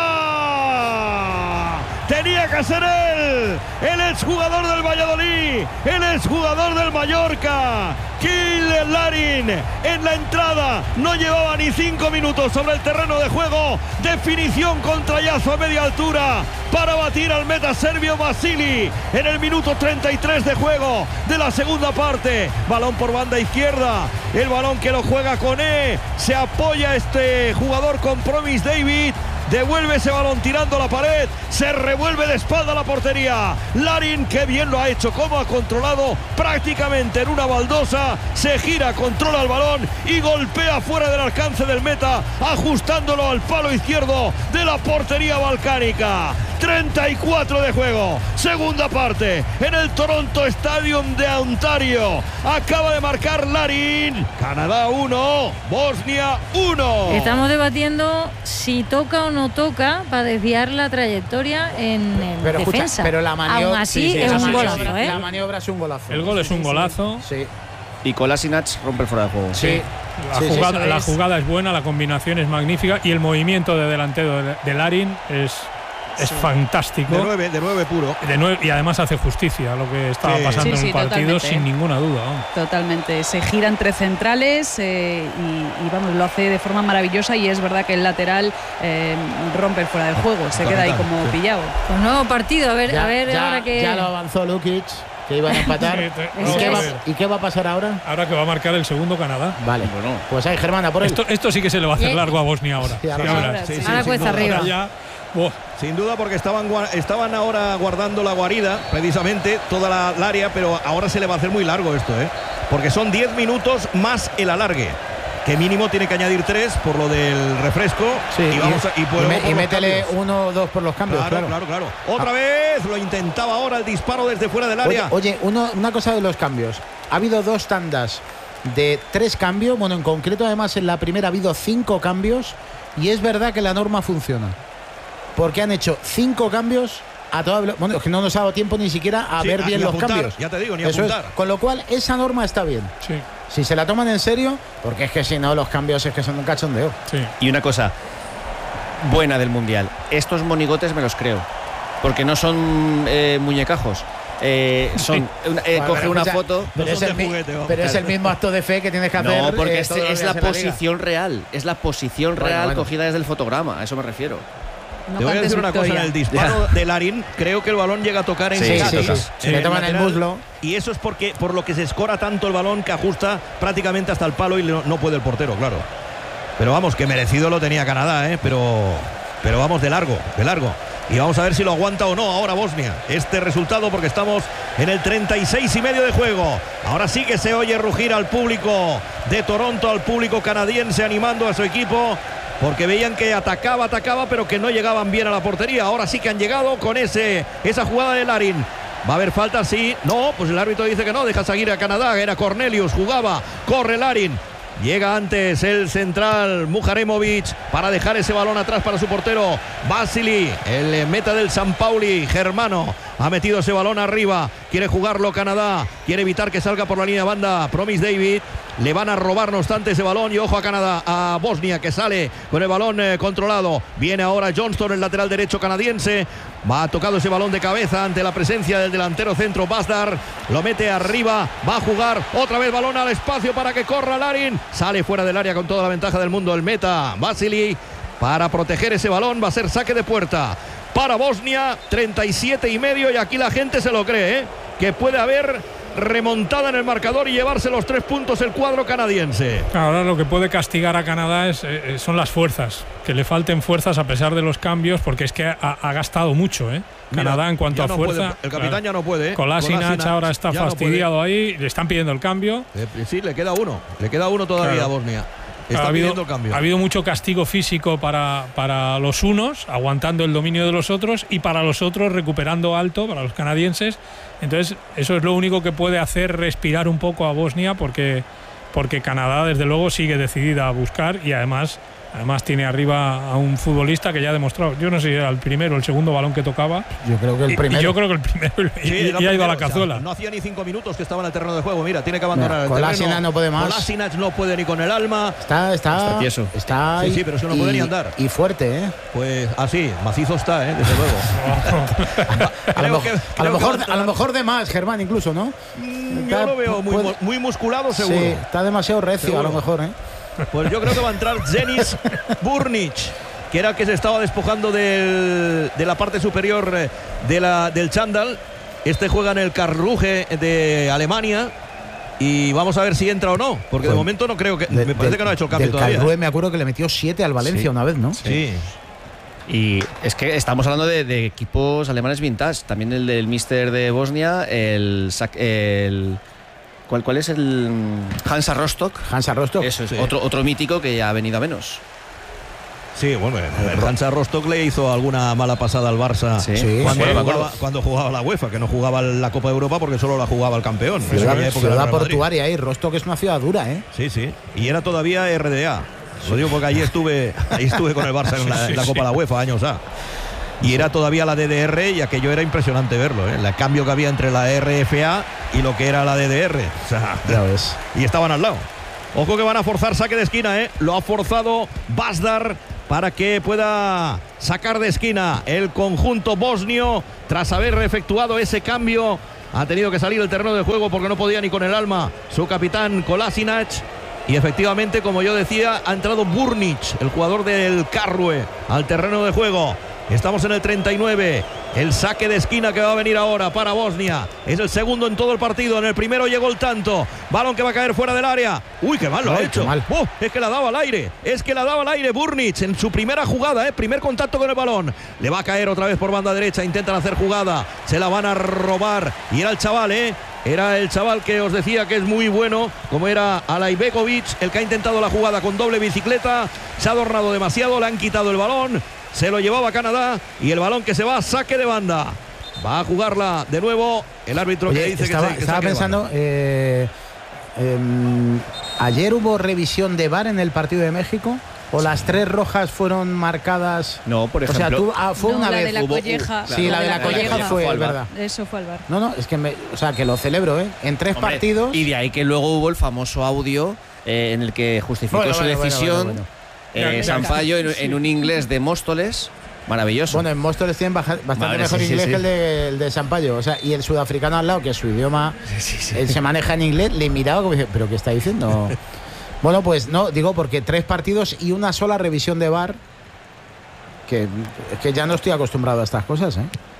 Speaker 1: Tenía que ser él, el exjugador del Valladolid, el exjugador del Mallorca, Kyle Larin, en la entrada, no llevaba ni 5 minutos sobre el terreno de juego, definición contrayazo a media altura para batir al meta serbio Vasili en el minuto 33 de juego de la segunda parte. Balón por banda izquierda, el balón que lo juega Koné, se apoya este jugador con Promise David. Devuelve ese balón tirando la pared, se revuelve de espalda a la portería. Larin, que bien lo ha hecho, como ha controlado prácticamente en una baldosa, se gira, controla el balón y golpea fuera del alcance del meta, ajustándolo al palo izquierdo de la portería balcánica. 34 de juego, segunda parte, en el Toronto Stadium de Ontario. Acaba de marcar Larin. Canadá 1, Bosnia 1.
Speaker 2: Estamos debatiendo si toca o no toca para desviar la trayectoria en defensa.
Speaker 5: Escucha, pero la maniobra,
Speaker 2: aún así es un golazo, ¿eh?
Speaker 5: La maniobra es un golazo.
Speaker 3: El gol es un golazo.
Speaker 5: Sí.
Speaker 6: Y Kolasinac rompe el fuera de juego.
Speaker 5: Sí.
Speaker 3: La jugada es buena, la combinación es magnífica y el movimiento de delantero de Larin es fantástico.
Speaker 1: De 9 puro.
Speaker 3: Y además hace justicia a lo que estaba pasando en el partido,
Speaker 4: totalmente,
Speaker 3: sin ninguna duda.
Speaker 4: Totalmente. Se gira entre centrales y vamos, lo hace de forma maravillosa, y es verdad que el lateral rompe el fuera de juego, se queda ahí como pillado.
Speaker 2: Pues nuevo partido, a ver ahora que...
Speaker 5: Ya lo avanzó Lukic, que iban a empatar. ¿Y qué va a pasar ahora?
Speaker 3: Ahora que va a marcar el segundo Canadá.
Speaker 5: Vale, bueno, pues ahí, Germán, a por él.
Speaker 3: Esto sí que se le va a hacer largo a Bosnia ahora.
Speaker 5: Sí,
Speaker 2: ahora cuesta arriba.
Speaker 1: Sin duda, porque estaban ahora guardando la guarida, precisamente, toda la área, pero ahora se le va a hacer muy largo esto, porque son 10 minutos más el alargue, que mínimo tiene que añadir 3 por lo del refresco.
Speaker 5: Sí, y métele 1 o 2 por los cambios. Claro.
Speaker 1: Otra vez lo intentaba ahora el disparo desde fuera del área.
Speaker 5: Oye, una cosa de los cambios. Ha habido 2 tandas de 3 cambios. Bueno, en concreto, además, en la primera ha habido 5 cambios. Y es verdad que la norma funciona, porque han hecho 5 cambios a toda velocidad. Bueno, es que no nos ha dado tiempo ni siquiera a ver bien los cambios.
Speaker 1: Ya te digo, ni apuntar.
Speaker 5: Con lo cual, esa norma está bien.
Speaker 3: Sí.
Speaker 5: Si se la toman en serio, porque es que si no, los cambios es que son un cachondeo.
Speaker 3: Sí.
Speaker 6: Y una cosa buena del Mundial: estos monigotes me los creo, porque no son muñecajos. Coge una foto.
Speaker 5: Pero es el mismo acto de fe que tienes que hacer.
Speaker 6: No, porque es la posición real. Es la posición real cogida desde el fotograma. A eso me refiero.
Speaker 1: Te voy a decir una cosa: en el disparo de Larin, creo que el balón llega a tocar en
Speaker 5: Se le toman el muslo.
Speaker 1: Y eso es por lo que se escora tanto el balón, que ajusta prácticamente hasta el palo y no puede el portero, claro. Pero vamos, que merecido lo tenía Canadá, pero vamos de largo. Y vamos a ver si lo aguanta o no ahora Bosnia este resultado, porque estamos en el 36,5 de juego. Ahora sí que se oye rugir al público de Toronto, al público canadiense, animando a su equipo, porque veían que atacaba, pero que no llegaban bien a la portería. Ahora sí que han llegado con esa jugada de Larin. ¿Va a haber falta? Sí. No, pues el árbitro dice que no, deja seguir a Canadá. Era Cornelius, jugaba, corre Larin. Llega antes el central Muharemovic para dejar ese balón atrás para su portero Vasily, el meta del San Pauli, germano. Ha metido ese balón arriba, quiere jugarlo Canadá, quiere evitar que salga por la línea de banda Promise David. Le van a robar no obstante ese balón, y ojo a Canadá, a Bosnia, que sale con el balón controlado. Viene ahora Johnston, el lateral derecho canadiense. Va tocado ese balón de cabeza ante la presencia del delantero centro Bazdar. Lo mete arriba, va a jugar otra vez balón al espacio para que corra Larin. Sale fuera del área con toda la ventaja del mundo el meta Vasily para proteger ese balón. Va a ser saque de puerta para Bosnia, 37,5, y aquí la gente se lo cree, que puede haber remontada en el marcador y llevarse los 3 puntos el cuadro canadiense.
Speaker 3: Ahora lo que puede castigar a Canadá son las fuerzas, que le falten fuerzas a pesar de los cambios, porque es que ha gastado mucho, Canadá en cuanto a fuerza.
Speaker 1: El capitán ya no puede.
Speaker 3: Kolasinac ahora está fastidiado ahí, le están pidiendo el cambio.
Speaker 1: Sí, le queda uno todavía a Bosnia.
Speaker 3: Ha habido mucho castigo físico para los unos, aguantando el dominio de los otros, y para los otros recuperando alto, para los canadienses. Entonces eso es lo único que puede hacer respirar un poco a Bosnia, porque Canadá desde luego sigue decidida a buscar, y además tiene arriba a un futbolista que ya ha demostrado, yo no sé si era el primero o el segundo balón que tocaba.
Speaker 5: Yo creo que el primero.
Speaker 3: Yo creo que el primero, y ha ido a la cazuela.
Speaker 1: No hacía ni 5 minutos que estaba en el terreno de juego. Mira, tiene que abandonar el
Speaker 5: terreno. No puede más.
Speaker 1: Kolasinac no puede ni con el alma.
Speaker 5: Está tieso.
Speaker 1: Sí, pero eso no puede ni andar.
Speaker 5: Y fuerte,
Speaker 1: Pues así, macizo está, desde luego.
Speaker 5: A lo mejor de más, Germán, incluso, ¿no?
Speaker 1: Yo lo veo muy musculado, seguro.
Speaker 5: Sí, está demasiado recio, seguro. A lo mejor,
Speaker 1: Pues yo creo que va a entrar Denis Burnic, que era el que se estaba despojando de la parte superior del chándal. Este juega en el Karlsruhe de Alemania. Y vamos a ver si entra o no, porque de momento no creo que. Me parece que no ha hecho el cambio todavía.
Speaker 5: El Karlsruhe me acuerdo que le metió 7 al Valencia una vez, ¿no?
Speaker 1: Sí.
Speaker 6: Y es que estamos hablando de equipos alemanes vintage. También el del míster de Bosnia, ¿Cuál es el Hansa Rostock?
Speaker 5: Hansa Rostock.
Speaker 6: Eso es, otro mítico que ya ha venido a menos.
Speaker 1: Sí, bueno, el Hansa Rostock le hizo alguna mala pasada al Barça cuando jugaba la UEFA, que no jugaba la Copa de Europa porque solo la jugaba el campeón.
Speaker 5: Ciudad portuaria ahí, Rostock es una ciudad dura, ¿eh?
Speaker 1: Sí, y era todavía RDA. Lo digo porque allí estuve con el Barça en la Copa de la UEFA, años A. Y era todavía la DDR y aquello era impresionante verlo, ¿eh? El cambio que había entre la RFA y lo que era la DDR. O sea,
Speaker 5: ya ves.
Speaker 1: Y estaban al lado. Ojo que van a forzar saque de esquina, ¿eh? Lo ha forzado Bazdar para que pueda sacar de esquina el conjunto bosnio. Tras haber efectuado ese cambio, ha tenido que salir del terreno de juego porque no podía ni con el alma su capitán Kolasinac. Y efectivamente, como yo decía, ha entrado Burnic, el jugador del Karlsruhe, al terreno de juego. Estamos en el 39. El saque de esquina que va a venir ahora para Bosnia. Es el segundo en todo el partido. En el primero llegó el tanto. Balón que va a caer fuera del área. Uy, qué mal lo ha hecho. Es que la daba al aire. Burnic en su primera jugada, primer contacto con el balón. Le va a caer otra vez por banda derecha. Intentan hacer jugada. Se la van a robar. Y era el chaval, Era el chaval que os decía que es muy bueno, como era Alaibegovic, el que ha intentado la jugada con doble bicicleta. Se ha adornado demasiado. Le han quitado el balón. Se lo llevaba Canadá y el balón que se va, saque de banda. Va a jugarla de nuevo el árbitro. Oye, que dice que
Speaker 5: estaba pensando, ayer hubo revisión de VAR en el partido de México. ¿O las 3 rojas fueron marcadas?
Speaker 6: No, por ejemplo.
Speaker 5: O sea, fue una vez.
Speaker 4: La de la colleja.
Speaker 5: Sí, la de la colleja fue, es verdad.
Speaker 4: Eso fue al VAR.
Speaker 5: No, es que que lo celebro, en 3 partidos.
Speaker 6: Y de ahí que luego hubo el famoso audio en el que justificó su decisión. Sampaio en un inglés de Móstoles maravilloso.
Speaker 5: Bueno, en Móstoles tienen bastante mejor inglés que el de Sampaio. O sea, y el sudafricano al lado, que su idioma se maneja en inglés, le miraba como dice, ¿pero qué está diciendo? Bueno, pues no, digo porque 3 partidos y una sola revisión de VAR, que ya no estoy acostumbrado a estas cosas,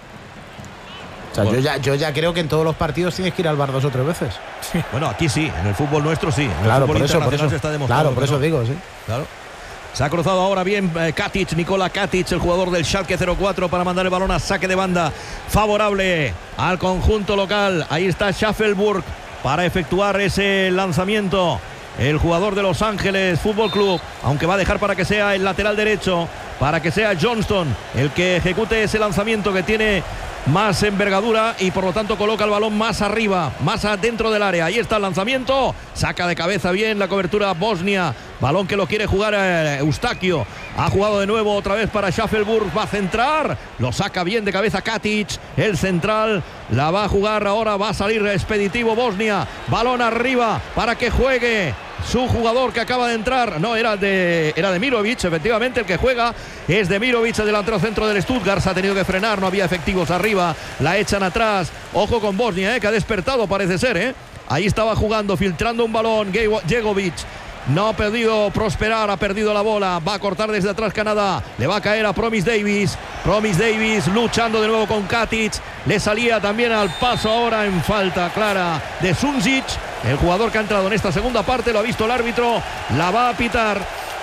Speaker 5: O sea, bueno, yo ya creo que en todos los partidos tienes que ir al VAR 2 o 3 veces.
Speaker 1: Sí. Bueno, aquí sí, en el fútbol nuestro sí. En
Speaker 5: claro,
Speaker 1: el fútbol
Speaker 5: por eso
Speaker 1: se está demostrando.
Speaker 5: Claro, por eso digo, sí.
Speaker 1: Claro. Se ha cruzado ahora bien Nikola Katic, el jugador del Schalke 04, para mandar el balón a saque de banda favorable al conjunto local. Ahí está Schaffelburg para efectuar ese lanzamiento. El jugador de Los Ángeles Fútbol Club, aunque va a dejar para que sea el lateral derecho, para que sea Johnston el que ejecute ese lanzamiento que tiene más envergadura y por lo tanto coloca el balón más arriba, más adentro del área. Ahí está el lanzamiento, saca de cabeza bien la cobertura Bosnia, balón que lo quiere jugar Eustaquio, ha jugado de nuevo otra vez para Schaffelburg, va a centrar, lo saca bien de cabeza Katic, el central, la va a jugar ahora, va a salir expeditivo Bosnia, balón arriba para que juegue su jugador que acaba de entrar. No, era de Mirovic, efectivamente el que juega es de Mirovic, el delantero centro del Stuttgart. Se ha tenido que frenar, no había efectivos arriba, la echan atrás. Ojo con Bosnia, que ha despertado parece ser, Ahí estaba jugando, filtrando un balón Jegovic. No ha podido prosperar, ha perdido la bola. Va a cortar desde atrás Canadá. Le va a caer a Promise Davis. Promise Davis luchando de nuevo con Katic. Le salía también al paso ahora en falta clara de Sunzic. El jugador que ha entrado en esta segunda parte, lo ha visto el árbitro. La va a pitar.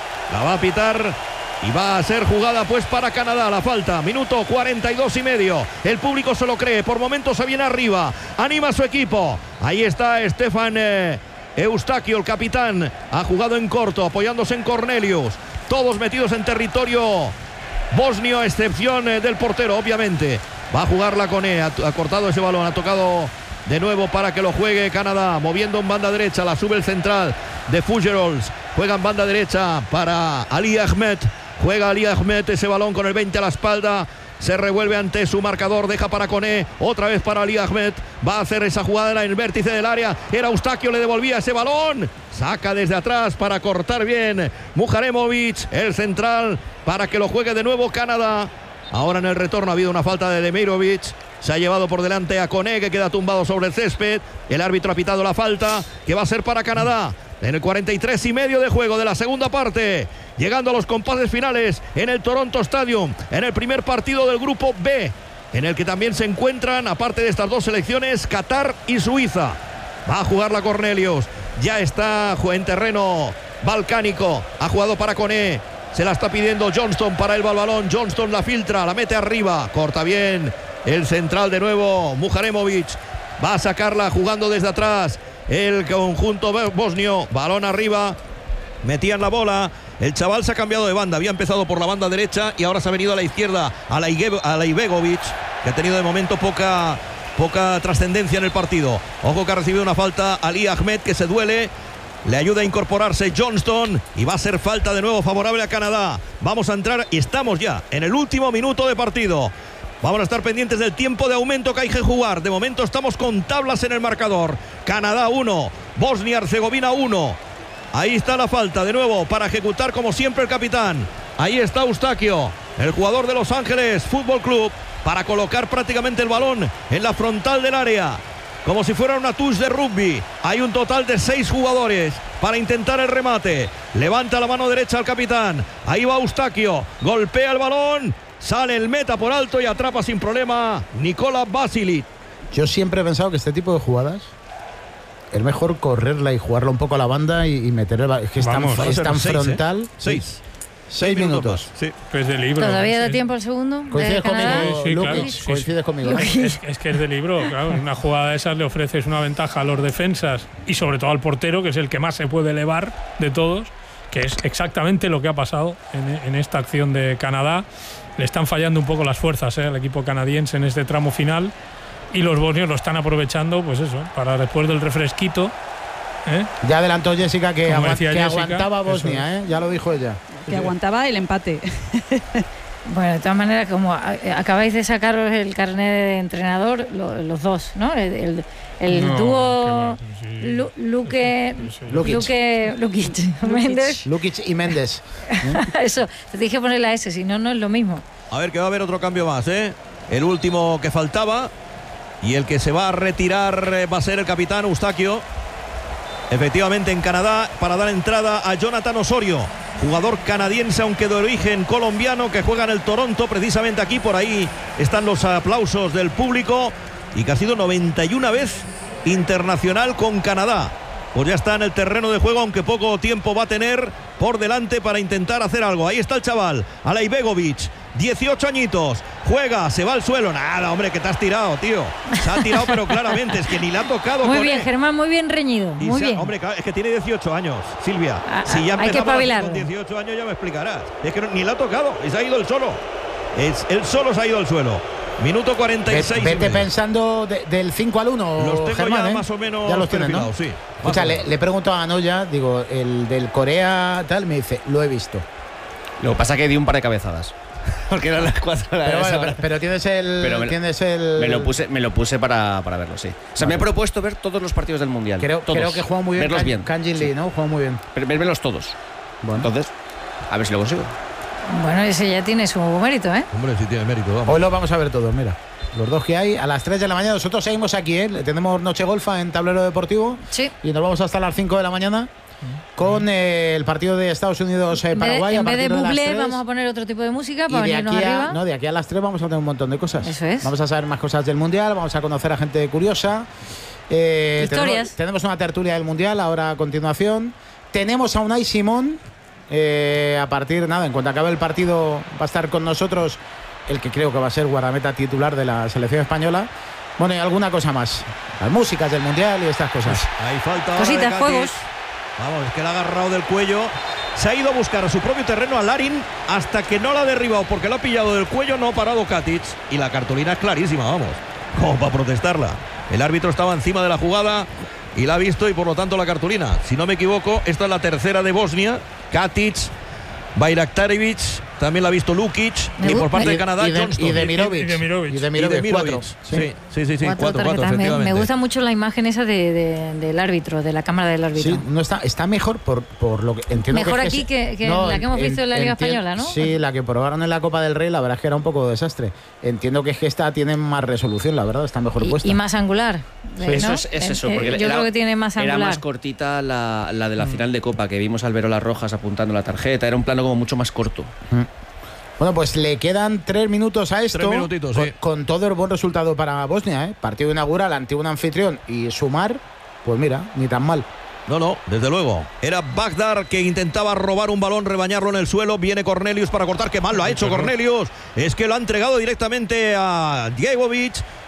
Speaker 1: Y va a ser jugada pues para Canadá la falta. Minuto 42 y medio. El público se lo cree. Por momentos se viene arriba. Anima a su equipo. Ahí está Stefan Eustaquio, el capitán. Ha jugado en corto, apoyándose en Cornelius. Todos metidos en territorio bosnio, a excepción del portero, obviamente. Va a jugarla con ha cortado ese balón, ha tocado de nuevo para que lo juegue Canadá, moviendo en banda derecha, la sube el central de Fugerols. Juega en banda derecha para Ali Ahmed. Juega Ali Ahmed ese balón con el 20 a la espalda. Se revuelve ante su marcador, deja para Koné, otra vez para Ali Ahmed, va a hacer esa jugada en el vértice del área, era Eustaquio, le devolvía ese balón, saca desde atrás para cortar bien Muharemovic, el central, para que lo juegue de nuevo Canadá. Ahora en el retorno ha habido una falta de Demirovic, se ha llevado por delante a Koné, que queda tumbado sobre el césped, el árbitro ha pitado la falta, que va a ser para Canadá. En el 43 y medio de juego de la segunda parte, llegando a los compases finales en el Toronto Stadium, en el primer partido del grupo B, en el que también se encuentran, aparte de estas dos selecciones, Qatar y Suiza. Va a jugarla Cornelius, ya está en terreno balcánico, ha jugado para Koné, se la está pidiendo Johnston, para el balón, Johnston la filtra, la mete arriba, corta bien el central de nuevo, Muharemovic, va a sacarla jugando desde atrás. El conjunto bosnio, balón arriba, metían la bola El chaval se ha cambiado de banda, había empezado por la banda derecha y ahora se ha venido a la izquierda, a la Ibegovic, que ha tenido de momento poca trascendencia en el partido. Ojo que ha recibido una falta Ali Ahmed, que se duele. Le ayuda a incorporarse Johnston y va a ser falta de nuevo favorable a Canadá. Vamos a entrar y estamos ya en el último minuto de partido. Vamos a estar pendientes del tiempo de aumento que hay que jugar. De momento estamos con tablas en el marcador. Canadá 1, Bosnia-Herzegovina 1. Ahí está la falta de nuevo para ejecutar como siempre el capitán. Ahí está Eustaquio, el jugador de Los Ángeles Fútbol Club, para colocar prácticamente el balón en la frontal del área, como si fuera una touche de rugby. Hay un total de 6 jugadores para intentar el remate. Levanta la mano derecha al capitán. Ahí va Eustaquio, golpea el balón, sale el meta por alto y atrapa sin problema Nikola Vasilic.
Speaker 5: Yo siempre he pensado que este tipo de jugadas es mejor correrla y jugarla un poco a la banda y meter el... Es que es tan frontal. 6 minutos.
Speaker 1: Sí.
Speaker 3: Pues de libro.
Speaker 2: ¿Todavía da tiempo al segundo?
Speaker 5: ¿Coincides conmigo,
Speaker 3: Sí,
Speaker 5: Lukic?
Speaker 3: claro. Sí,
Speaker 5: ¿Coincides conmigo?
Speaker 3: Es que es de libro, claro. Una jugada de esas le ofreces una ventaja a los defensas y sobre todo al portero, que es el que más se puede elevar de todos, que es exactamente lo que ha pasado en esta acción de Canadá. Le están fallando un poco las fuerzas al equipo canadiense en este tramo final y los bosnios lo están aprovechando, pues eso, para después del refresquito.
Speaker 5: Ya adelantó Jessica que
Speaker 3: Jessica,
Speaker 5: aguantaba Bosnia, ya lo dijo ella.
Speaker 4: Que aguantaba el empate.
Speaker 2: Bueno, de todas maneras, como acabáis de sacaros el carnet de entrenador, los dos, ¿no? El dúo Lukic Méndez.
Speaker 5: Lukic y Méndez.
Speaker 2: Eso, te dije poner la S, si no, no es lo mismo.
Speaker 1: A ver, que va a haber otro cambio más, El último que faltaba y el que se va a retirar va a ser el capitán Eustaquio. Efectivamente, en Canadá, para dar entrada a Jonathan Osorio, jugador canadiense, aunque de origen colombiano, que juega en el Toronto, precisamente aquí. Por ahí están los aplausos del público, y que ha sido 91 vez internacional con Canadá. Pues ya está en el terreno de juego, aunque poco tiempo va a tener por delante para intentar hacer algo. Ahí está el chaval, Alay Begovic, 18 añitos, juega, se va al suelo. Nada, hombre, que te has tirado, tío. Se ha tirado, pero claramente, es que ni le ha tocado.
Speaker 2: Muy bien, Germán, muy bien reñido. Muy bien.
Speaker 1: Hombre, es que tiene 18 años, Silvia. Si ya
Speaker 2: hay que espabilarlo.
Speaker 1: Con 18 años ya me explicarás. Es que ni le ha tocado, y se ha ido él solo. Él solo se ha ido al suelo. Minuto 46.
Speaker 5: Vete pensando del 5 al 1.
Speaker 1: Los tengo
Speaker 5: Germán,
Speaker 1: ya más o menos.
Speaker 5: Ya los tienes, ¿no?
Speaker 1: Sí.
Speaker 5: O sea, le pregunto a Anoya, digo, el del Corea tal, me dice, lo he visto.
Speaker 6: Lo que pasa es que di un par de cabezadas. Porque eran las 4 de la
Speaker 5: Pero, pero tienes el.
Speaker 6: Me lo puse para verlo, sí. O sea, me he propuesto ver todos los partidos del Mundial.
Speaker 5: Creo que juega muy bien.
Speaker 6: Verlos bien.
Speaker 5: Kanji Lee, ¿no? Juega muy bien.
Speaker 6: Verlos todos. Bueno. Entonces, a ver si lo consigo.
Speaker 2: Bueno, ese ya tiene su mérito, ¿eh?
Speaker 1: Hombre, sí tiene mérito, vamos.
Speaker 5: Hoy lo vamos a ver todos, mira. Los dos que hay a las 3 de la mañana. Nosotros seguimos aquí, tenemos Noche Golfa en Tablero Deportivo.
Speaker 2: Sí.
Speaker 5: Y nos vamos hasta las 5 de la mañana con el partido de Estados Unidos-Paraguay.
Speaker 2: En vez de Bublé vamos a poner otro tipo de música para venirnos arriba.
Speaker 5: No, de aquí a las 3 vamos a tener un montón de cosas.
Speaker 2: Eso es.
Speaker 5: Vamos a saber más cosas del Mundial, vamos a conocer a gente curiosa.
Speaker 2: Historias.
Speaker 5: Tenemos una tertulia del Mundial ahora a continuación. Tenemos a Unai Simón. A partir, en cuanto acabe el partido va a estar con nosotros el que creo que va a ser guardameta titular de la selección española. Bueno, y alguna cosa más. Las músicas del Mundial y estas cosas.
Speaker 1: Ahí falta
Speaker 2: cositas, juegos.
Speaker 1: Vamos, es que le ha agarrado del cuello. Se ha ido a buscar a su propio terreno a Larin hasta que no la ha derribado, porque lo ha pillado del cuello, no ha parado Katic. Y la cartulina es clarísima, vamos, como para protestarla. El árbitro estaba encima de la jugada y la ha visto, y por lo tanto la cartulina. Si no me equivoco, esta es la tercera de Bosnia. Katic, Bayraktarevic, también la ha visto Lukic, y por parte de Canadá, Johnston.
Speaker 5: Y Demirovic.
Speaker 3: Y
Speaker 5: Demirovic. 4.
Speaker 1: Sí, 4,
Speaker 2: efectivamente. Me gusta mucho la imagen esa del árbitro, de la cámara del árbitro.
Speaker 5: Sí, no está mejor por lo que entiendo.
Speaker 2: Mejor aquí que la que hemos visto en la Liga Española, ¿no?
Speaker 5: Sí, la que probaron en la Copa del Rey, la verdad es que era un poco desastre. Entiendo que es que esta tiene más resolución, la verdad, está mejor puesta.
Speaker 2: Y más angular.
Speaker 6: Sí, ¿no? Eso es eso, porque
Speaker 2: yo creo que tiene más angular.
Speaker 6: Era más cortita la de la final de Copa, que vimos al Alberola Rojas apuntando la tarjeta, era un plano como mucho más corto.
Speaker 5: Bueno, pues le quedan 3 minutos a esto.
Speaker 1: 3 minutitos, sí.
Speaker 5: Con todo el buen resultado para Bosnia, Partido inaugural ante un anfitrión y sumar, pues mira, ni tan mal.
Speaker 1: No, desde luego. Era Bagdar que intentaba robar un balón, rebañarlo en el suelo. Viene Cornelius para cortar. ¡Qué mal lo ha hecho Cornelius! Es que lo ha entregado directamente a Djegovic.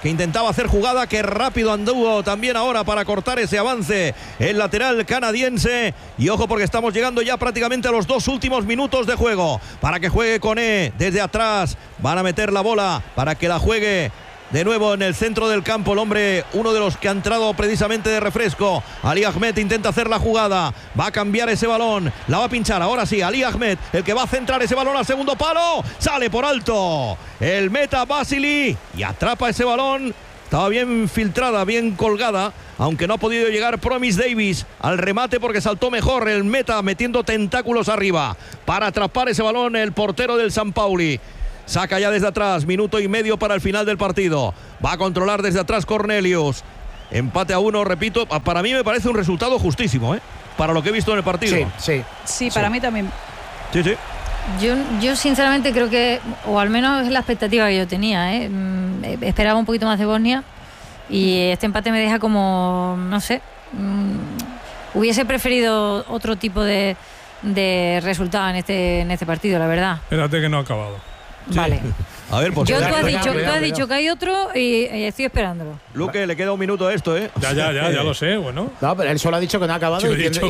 Speaker 1: que intentaba hacer jugada, que rápido anduvo también ahora para cortar ese avance el lateral canadiense. Y ojo, porque estamos llegando ya prácticamente a los 2 últimos minutos de juego, para que juegue Koné desde atrás. Van a meter la bola para que la juegue de nuevo en el centro del campo el hombre, uno de los que ha entrado precisamente de refresco. Ali Ahmed intenta hacer la jugada, va a cambiar ese balón, la va a pinchar, ahora sí, Ali Ahmed, el que va a centrar ese balón al segundo palo, sale por alto el meta Vasily y atrapa ese balón. Estaba bien filtrada, bien colgada, aunque no ha podido llegar Promise Davis al remate porque saltó mejor el meta metiendo tentáculos arriba para atrapar ese balón el portero del San Pauli. Saca ya desde atrás, minuto y medio para el final del partido. Va a controlar desde atrás Cornelius. Empate a 1, repito, para mí me parece un resultado justísimo, para lo que he visto en el partido.
Speaker 4: Sí, para mí también.
Speaker 1: Sí.
Speaker 2: Yo sinceramente creo que, o al menos es la expectativa que yo tenía, esperaba un poquito más de Bosnia y este empate me deja como, no sé, hubiese preferido otro tipo de resultado en este partido, la verdad.
Speaker 3: Espérate que no ha acabado.
Speaker 2: Vale.
Speaker 1: A ver, pues
Speaker 2: tú has dicho que hay otro y estoy esperándolo.
Speaker 1: Luque, le queda un minuto a esto,
Speaker 3: Ya lo sé, bueno.
Speaker 5: No, pero él solo ha dicho que no ha acabado.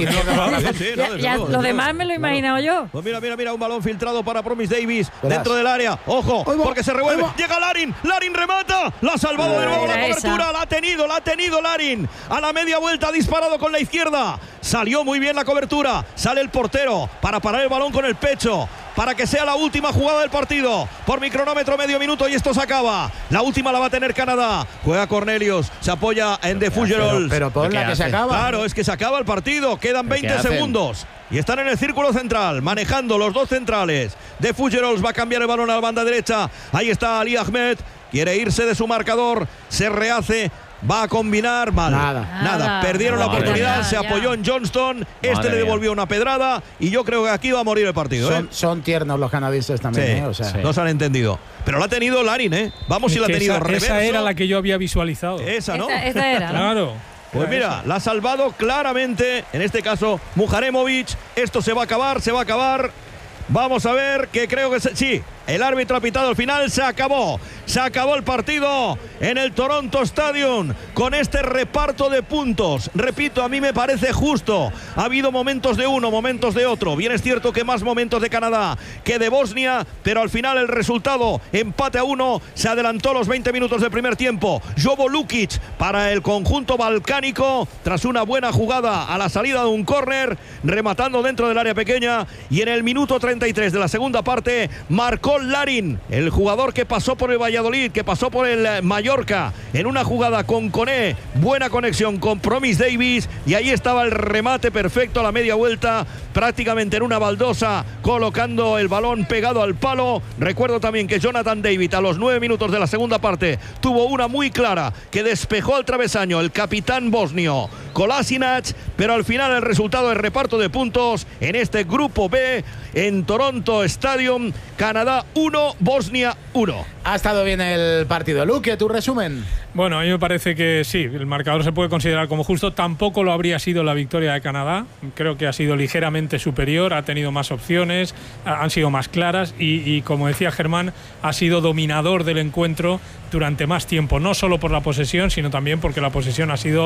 Speaker 2: Lo demás me lo he imaginado yo.
Speaker 1: Pues mira, un balón filtrado para Promise Davis dentro del área. Ojo, porque se revuelve. Llega Larin remata. La ha salvado de nuevo la cobertura. La ha tenido Larin. A la media vuelta ha disparado con la izquierda. Salió muy bien la cobertura. Sale el portero para parar el balón con el pecho, para que sea la última jugada del partido. Por mi cronómetro, medio minuto y esto se acaba. La última la va a tener Canadá. Juega Cornelius, se apoya en The Fuggerals.
Speaker 5: Pero por la que se acaba.
Speaker 1: Claro, es que se acaba el partido. Quedan 20 segundos. Y están en el círculo central, manejando los dos centrales. The Fuggerals va a cambiar el balón a la banda derecha. Ahí está Ali Ahmed. Quiere irse de su marcador. Se rehace. Va a combinar mal. Nada. Perdieron la oportunidad. Se apoyó en Johnston. Le devolvió una pedrada. Y yo creo que aquí va a morir el partido.
Speaker 5: Son tiernos los canadienses también.
Speaker 1: No se han entendido. Pero la ha tenido Larin, Vamos si la ha tenido reverso.
Speaker 3: Esa era la que yo había visualizado.
Speaker 1: Esa, ¿no?
Speaker 2: Esta era.
Speaker 3: Claro.
Speaker 1: Pues mira, la ha salvado claramente. En este caso, Muharemovic. Esto se va a acabar. Vamos a ver, que creo que sí. El árbitro ha pitado al final, se acabó el partido en el Toronto Stadium con este reparto de puntos. Repito, a mí me parece justo. Ha habido momentos de uno, momentos de otro. Bien es cierto que más momentos de Canadá que de Bosnia, pero al final el resultado, empate a 1, se adelantó los 20 minutos del primer tiempo. Jovo Lukic para el conjunto balcánico, tras una buena jugada a la salida de un córner, rematando dentro del área pequeña, y en el minuto 33 de la segunda parte marcó Larin, el jugador que pasó por el Valladolid, que pasó por el Mallorca, en una jugada con Koné, buena conexión con Promise Davis, y ahí estaba el remate perfecto a la media vuelta, prácticamente en una baldosa, colocando el balón pegado al palo. Recuerdo también que Jonathan David a los 9 minutos de la segunda parte tuvo una muy clara que despejó al travesaño el capitán bosnio Kolasinac, pero al final el resultado es reparto de puntos en este grupo B en Toronto Stadium. Canadá 1, Bosnia 1.
Speaker 5: Ha estado bien el partido. Luque, tu resumen.
Speaker 3: Bueno, a mí me parece que sí, el marcador se puede considerar como justo. Tampoco lo habría sido la victoria de Canadá. Creo que ha sido ligeramente superior, ha tenido más opciones, han sido más claras y como decía Germán, ha sido dominador del encuentro durante más tiempo, no solo por la posesión, sino también porque la posesión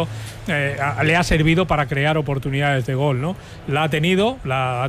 Speaker 3: le ha servido para crear oportunidades de gol, ¿no? La ha tenido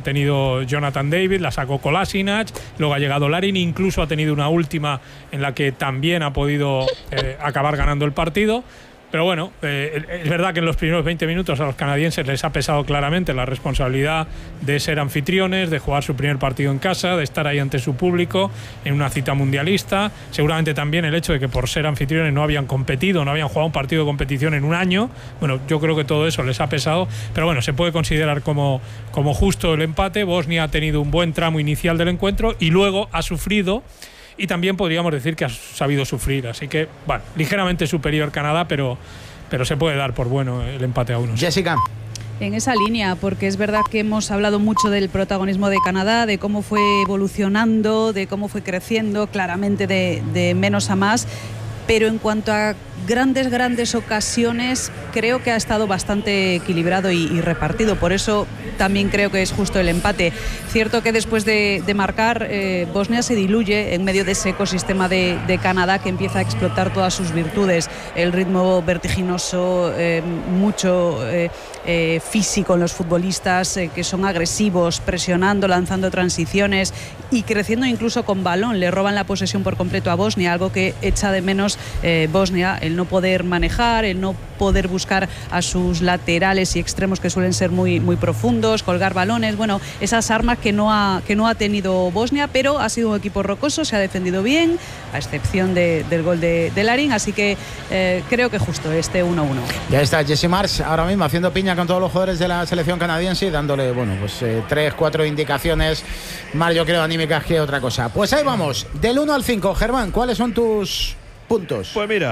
Speaker 3: Jonathan David, la sacó Kolasinac, luego ha llegado Larin, incluso ha tenido una última en la que también ha podido acabar ganando el partido. Pero bueno, es verdad que en los primeros 20 minutos a los canadienses les ha pesado claramente la responsabilidad de ser anfitriones, de jugar su primer partido en casa, de estar ahí ante su público en una cita mundialista. Seguramente también el hecho de que por ser anfitriones no habían competido, no habían jugado un partido de competición en un año. Bueno, yo creo que todo eso les ha pesado. Pero bueno, se puede considerar como justo el empate. Bosnia ha tenido un buen tramo inicial del encuentro y luego ha sufrido. Y también podríamos decir que ha sabido sufrir. Así que, bueno, ligeramente superior Canadá, pero se puede dar por bueno el empate a 1.
Speaker 5: Jessica.
Speaker 4: En esa línea, porque es verdad que hemos hablado mucho del protagonismo de Canadá, de cómo fue evolucionando, de cómo fue creciendo, claramente de menos a más. Pero en cuanto a grandes ocasiones, creo que ha estado bastante equilibrado y repartido. Por eso también creo que es justo el empate. Cierto que después de marcar, Bosnia se diluye en medio de ese ecosistema de Canadá que empieza a explotar todas sus virtudes. El ritmo vertiginoso, mucho físico en los futbolistas, que son agresivos, presionando, lanzando transiciones y creciendo incluso con balón. Le roban la posesión por completo a Bosnia, algo que echa de menos Bosnia, el no poder manejar, el no poder buscar a sus laterales y extremos que suelen ser muy profundos, colgar balones, bueno, esas armas que no ha tenido Bosnia, pero ha sido un equipo rocoso, se ha defendido bien, a excepción del gol de Larin, así que creo que justo este 1-1.
Speaker 5: Ya está Jesse Marsch ahora mismo haciendo piña con todos los jugadores de la selección canadiense y dándole, bueno, pues 3-4 indicaciones más, yo creo, anímicas que otra cosa. Pues ahí vamos, del 1 al 5, Germán, ¿cuáles son tus puntos?
Speaker 1: Pues mira,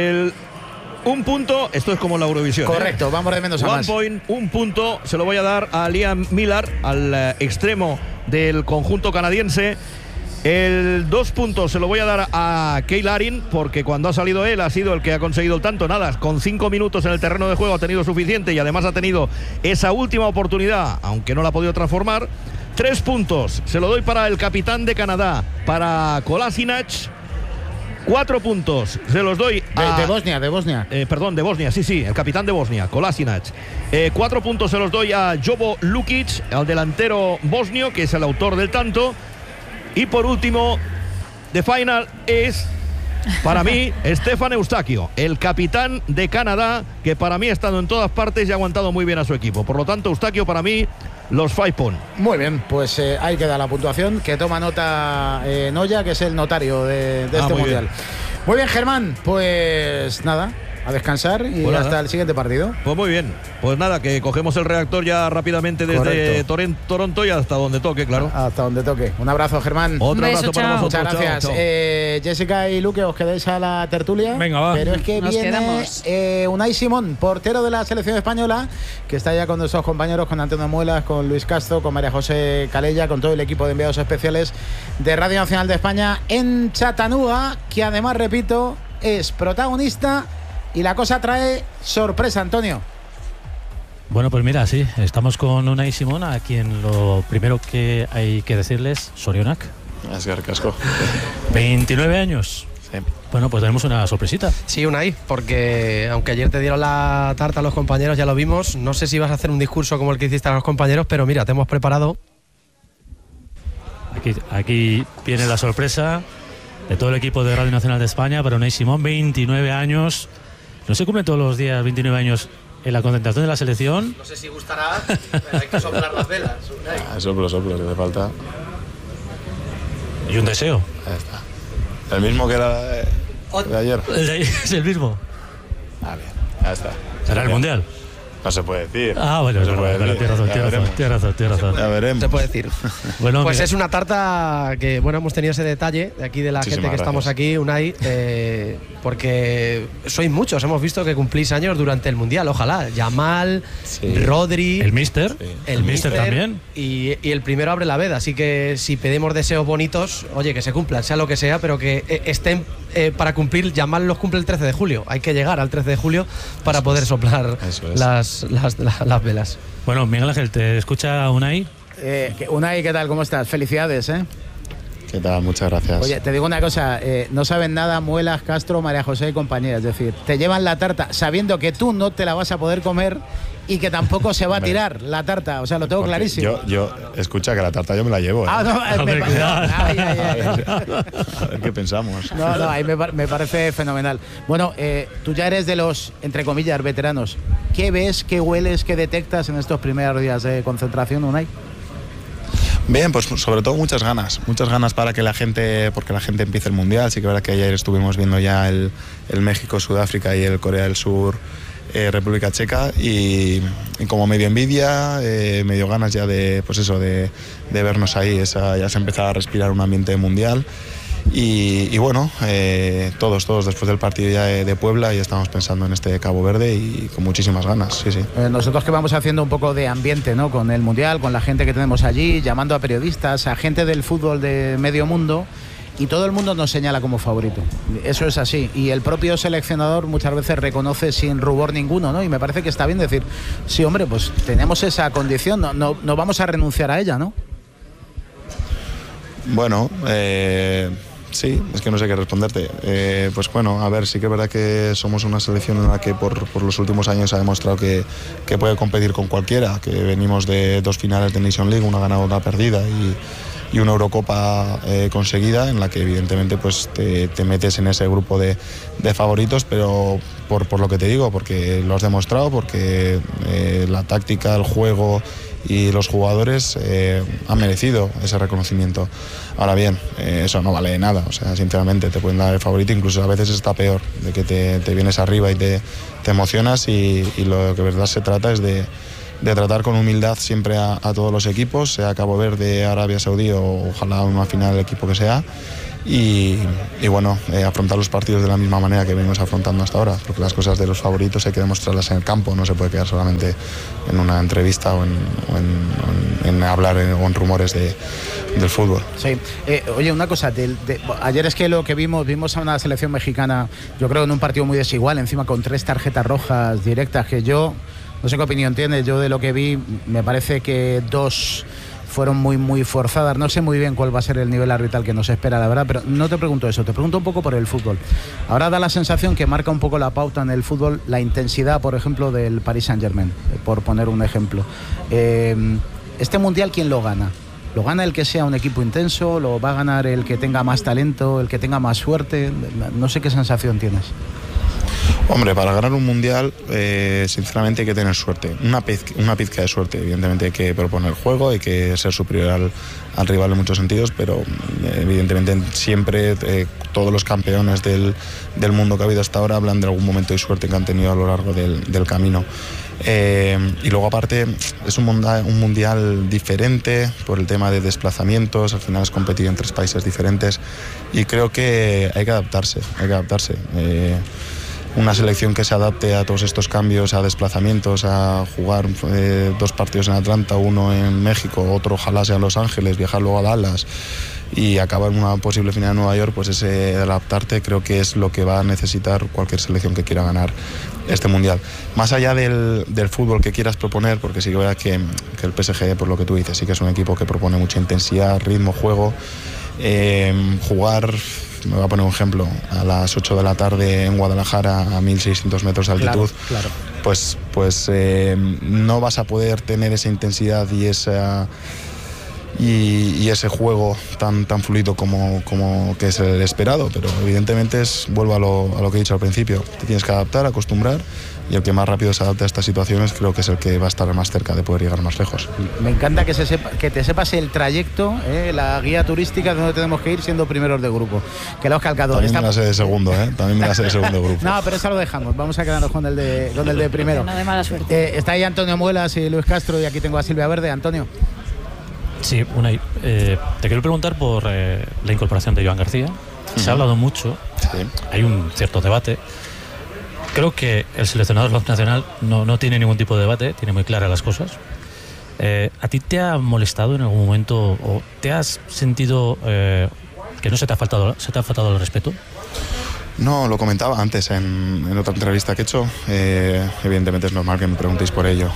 Speaker 1: un punto, esto es como la Eurovisión.
Speaker 5: Correcto, vamos de menos a más.
Speaker 1: Un punto se lo voy a dar a Liam Millar, al extremo del conjunto canadiense. El 2 puntos se lo voy a dar a Cale Larin, porque cuando ha salido él ha sido el que ha conseguido el tanto. Nada, con 5 minutos en el terreno de juego ha tenido suficiente y además ha tenido esa última oportunidad, aunque no la ha podido transformar. 3 puntos se lo doy para el capitán de Canadá, para Kolasinac. 4 puntos se los doy a...
Speaker 5: De Bosnia.
Speaker 1: Perdón, de Bosnia, sí, el capitán de Bosnia, Kolasinac. 4 puntos se los doy a Jovo Lukic, al delantero bosnio, que es el autor del tanto. Y por último, the final es, para mí, Stefan Eustaquio, el capitán de Canadá, que para mí ha estado en todas partes y ha aguantado muy bien a su equipo. Por lo tanto, Eustaquio, para mí, los 5 points.
Speaker 5: Muy bien, pues ahí queda la puntuación, que toma nota Noya, que es el notario de este mundial.
Speaker 1: Bien.
Speaker 5: Muy bien, Germán, pues nada, a descansar y pues hasta el siguiente partido.
Speaker 1: Pues muy bien, pues nada, que cogemos el reactor ya rápidamente desde Toronto y hasta donde toque, claro.
Speaker 5: Hasta donde toque. Un abrazo, Germán.
Speaker 1: Otro abrazo para vosotros.
Speaker 5: Muchas gracias.
Speaker 1: Chao.
Speaker 5: Jessica y Luque, os quedáis a la tertulia.
Speaker 3: Venga, va.
Speaker 5: Pero es que
Speaker 4: Nos
Speaker 5: viene Unai Simón, portero de la selección española, que está ya con nuestros compañeros, con Antonio Muelas, con Luis Castro, con María José Calella, con todo el equipo de enviados especiales de Radio Nacional de España en Chattanooga, que además, repito, es protagonista. Y la cosa trae sorpresa, Antonio.
Speaker 7: Bueno, pues mira, sí, estamos con Unai Simón, a quien lo primero que hay que decirles, Sorionak.
Speaker 8: Es casco.
Speaker 7: 29 años.
Speaker 8: Sí.
Speaker 7: Bueno, pues tenemos una sorpresita.
Speaker 9: Sí, Unai, porque aunque ayer te dieron la tarta a los compañeros, ya lo vimos. No sé si vas a hacer un discurso como el que hiciste a los compañeros, pero mira, te hemos preparado.
Speaker 7: Aquí viene la sorpresa de todo el equipo de Radio Nacional de España para Unai Simón, 29 años. No se cumplen todos los días 29 años en la concentración de la selección.
Speaker 9: No sé si gustará, pero hay que soplar las velas.
Speaker 8: Soplo, que te falta.
Speaker 7: Y un deseo.
Speaker 8: Ahí está. El mismo que era de ayer.
Speaker 7: Es el mismo.
Speaker 8: Bien, ya está.
Speaker 7: ¿Será el Mundial?
Speaker 8: No se puede decir.
Speaker 7: Bueno, tienes razón.
Speaker 8: Ya veremos.
Speaker 9: Se puede decir.
Speaker 7: Bueno,
Speaker 9: pues
Speaker 7: mira,
Speaker 9: es una tarta que, bueno, hemos tenido ese detalle de aquí de la gente que estamos aquí, Unai, porque sois muchos, hemos visto que cumplís años durante el Mundial, ojalá. Yamal, Rodri,
Speaker 7: el Mister,
Speaker 9: sí.
Speaker 7: el Mister también.
Speaker 9: Y el primero abre la veda, así que si pedimos deseos bonitos, oye, que se cumplan, sea lo que sea, pero que estén para cumplir. Yamal los cumple el 13 de julio, hay que llegar al 13 de julio para poder soplar las velas.
Speaker 7: Bueno, Miguel Ángel, ¿te escucha Unai?
Speaker 5: Unai, ¿qué tal? ¿Cómo estás? Felicidades, ¿eh?
Speaker 8: ¿Qué tal? Muchas gracias.
Speaker 5: Oye, te digo una cosa, no saben nada Muelas, Castro, María José y compañía, es decir, te llevan la tarta sabiendo que tú no te la vas a poder comer y que tampoco se va a tirar la tarta, o sea, lo tengo clarísimo.
Speaker 8: Yo, escucha, que la tarta yo me la llevo.
Speaker 5: No, a ver
Speaker 8: qué pensamos.
Speaker 5: No, ahí me parece fenomenal. Bueno, tú ya eres de los, entre comillas, veteranos. ¿Qué ves, qué hueles, qué detectas en estos primeros días de concentración, Unai?
Speaker 8: Bien, pues sobre todo muchas ganas para que la gente, porque la gente empiece el Mundial. Sí que es verdad que ayer estuvimos viendo ya el México, Sudáfrica y el Corea del Sur, República Checa, y como medio envidia, medio ganas ya de vernos ahí. Ya se empezaba a respirar un ambiente mundial. Y bueno, todos después del partido ya de Puebla ya estamos pensando en este Cabo Verde y con muchísimas ganas, sí.
Speaker 5: Nosotros que vamos haciendo un poco de ambiente, ¿no?, con el Mundial, con la gente que tenemos allí, llamando a periodistas, a gente del fútbol de medio mundo, y todo el mundo nos señala como favorito. Eso es así. Y el propio seleccionador muchas veces reconoce sin rubor ninguno, ¿no? Y me parece que está bien decir, sí, hombre, pues tenemos esa condición, no vamos a renunciar a ella, ¿no?
Speaker 8: Bueno, sí, es que no sé qué responderte. Pues bueno, a ver, sí que es verdad que somos una selección en la que por los últimos años ha demostrado que puede competir con cualquiera, que venimos de 2 finales de Nation League, una ganada, una perdida y una Eurocopa conseguida, en la que evidentemente pues te metes en ese grupo de favoritos, pero por lo que te digo, porque lo has demostrado, porque la táctica, el juego y los jugadores han merecido ese reconocimimiento. Ahora bien, eso no vale de nada, o sea, sinceramente te pueden dar el favorito, incluso a veces está peor, de que te vienes arriba y te emocionas y lo que de verdad se trata es de tratar con humildad siempre a todos los equipos, sea Cabo Verde, Arabia Saudí o ojalá una final del equipo que sea. Y bueno, afrontar los partidos de la misma manera que venimos afrontando hasta ahora, porque las cosas de los favoritos hay que demostrarlas en el campo, no se puede quedar solamente en una entrevista o en hablar o en rumores del fútbol.
Speaker 5: Sí. Oye, una cosa, ayer es que lo que vimos a una selección mexicana, yo creo en un partido muy desigual, encima con 3 tarjetas rojas directas, que yo, no sé qué opinión tienes, yo de lo que vi, me parece que 2 fueron muy forzadas. No sé muy bien cuál va a ser el nivel arbitral que nos espera, la verdad, pero no te pregunto eso, te pregunto un poco por el fútbol. Ahora da la sensación que marca un poco la pauta en el fútbol la intensidad, por ejemplo, del Paris Saint-Germain, por poner un ejemplo. Este Mundial, ¿quién lo gana? ¿Lo gana el que sea un equipo intenso? ¿Lo va a ganar el que tenga más talento, el que tenga más suerte? No sé qué sensación tienes.
Speaker 8: Hombre, para ganar un mundial, sinceramente hay que tener suerte, una pizca de suerte. Evidentemente hay que proponer el juego, hay que ser superior al rival en muchos sentidos, pero evidentemente siempre todos los campeones del mundo que ha habido hasta ahora hablan de algún momento de suerte que han tenido a lo largo del camino. Y luego aparte es un mundial diferente por el tema de desplazamientos, al final es competir en 3 países diferentes y creo que hay que adaptarse. Una selección que se adapte a todos estos cambios, a desplazamientos, a jugar 2 partidos en Atlanta, 1 en México, otro ojalá sea en Los Ángeles, viajar luego a Dallas y acabar en una posible final en Nueva York, pues ese adaptarte creo que es lo que va a necesitar cualquier selección que quiera ganar este mundial. Más allá del fútbol que quieras proponer, porque sí que verdad que el PSG, por lo que tú dices, sí que es un equipo que propone mucha intensidad, ritmo, juego, jugar. Me voy a poner un ejemplo, a las 8 de la tarde en Guadalajara a 1.600 metros de altitud, claro. Pues no vas a poder tener esa intensidad y ese juego tan fluido como que es el esperado, pero evidentemente vuelvo a lo que he dicho al principio, te tienes que adaptar, acostumbrar, y el que más rápido se adapte a estas situaciones creo que es el que va a estar más cerca de poder llegar más lejos.
Speaker 5: Me encanta que te sepas el trayecto, la guía turística de donde tenemos que ir siendo primeros de grupo, que lo has calcado.
Speaker 8: También me la sé de segundo, también me la sé de segundo grupo.
Speaker 5: No, pero eso lo dejamos, vamos a quedarnos con el de primero.
Speaker 2: No de mala suerte.
Speaker 5: Está ahí Antonio Muelas y Luis Castro, y aquí tengo a Silvia Verde. Antonio.
Speaker 7: Sí, Unai, te quiero preguntar por la incorporación de Joan García. Se ha hablado mucho, sí. Hay un cierto debate. Creo que el seleccionador nacional no tiene ningún tipo de debate, tiene muy claras las cosas. ¿A ti te ha molestado en algún momento o te has sentido que no se te ha faltado el respeto?
Speaker 8: No, lo comentaba antes en otra entrevista que he hecho. Evidentemente es normal que me preguntéis por ello.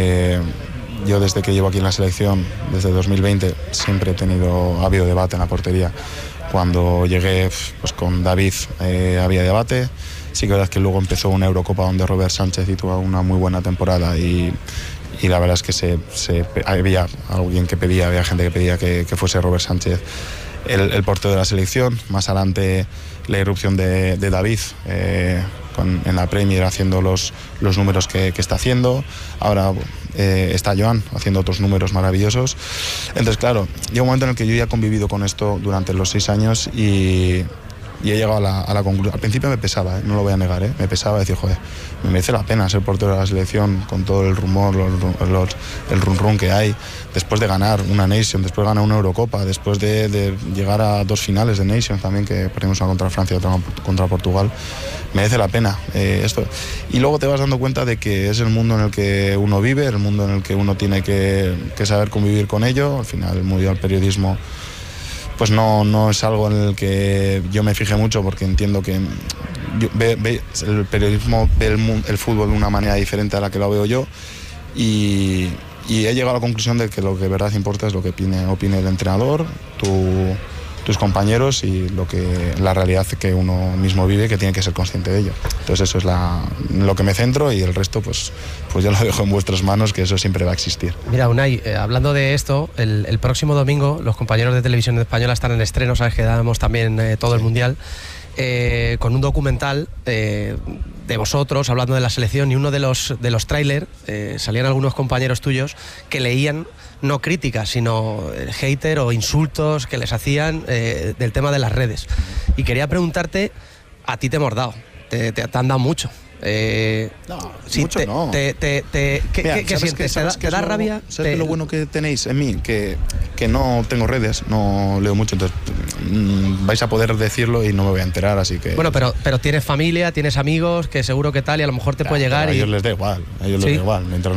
Speaker 8: Yo desde que llevo aquí en la selección, desde 2020, siempre ha habido debate en la portería. Cuando llegué pues, con David había debate. Sí que verdad es que luego empezó una Eurocopa donde Robert Sánchez hizo una muy buena temporada y la verdad es que había alguien que pedía, había gente que pedía que fuese Robert Sánchez el portero de la selección. Más adelante la irrupción de David en la Premier haciendo los números que está haciendo. Ahora está Joan haciendo otros números maravillosos. Entonces claro, llega un momento en el que yo ya he convivido con esto durante los 6 años y he llegado a la conclusión. Al principio me pesaba, no lo voy a negar, me pesaba decir, joder, me merece la pena ser portero de la selección con todo el rumor, el run que hay, después de ganar una Nation, después de ganar una Eurocopa, después de llegar a 2 finales de Nations también, que perdimos una contra Francia y otra contra Portugal. Merece la pena esto. Y luego te vas dando cuenta de que es el mundo en el que uno vive, el mundo en el que uno tiene que saber convivir con ello. Al final el mundo del periodismo pues no es algo en el que yo me fije mucho, porque entiendo que el periodismo ve el fútbol de una manera diferente a la que lo veo yo, y he llegado a la conclusión de que lo que de verdad importa es lo que opine el entrenador, tus compañeros, y la realidad que uno mismo vive, que tiene que ser consciente de ello. Entonces eso es lo que me centro, y el resto pues ya lo dejo en vuestras manos, que eso siempre va a existir.
Speaker 9: Mira, Unai, hablando de esto, el próximo domingo los compañeros de Televisión Española están en estreno, sabes que damos también todo el Mundial, con un documental de vosotros hablando de la selección, y uno de los tráiler salían algunos compañeros tuyos que leían no críticas, sino hater o insultos que les hacían del tema de las redes. Y quería preguntarte, a ti te hemos dado, te han dado mucho.
Speaker 8: No,
Speaker 9: sí,
Speaker 8: mucho no.
Speaker 9: ¿Qué sientes? ¿Te da rabia?
Speaker 8: ¿Sabes lo bueno que tenéis en mí? Que no tengo redes, no leo mucho, entonces vais a poder decirlo y no me voy a enterar, así que...
Speaker 9: Bueno, pero tienes familia, tienes amigos, que seguro que tal, y a lo mejor te puede llegar.
Speaker 8: A ellos les da igual, mientras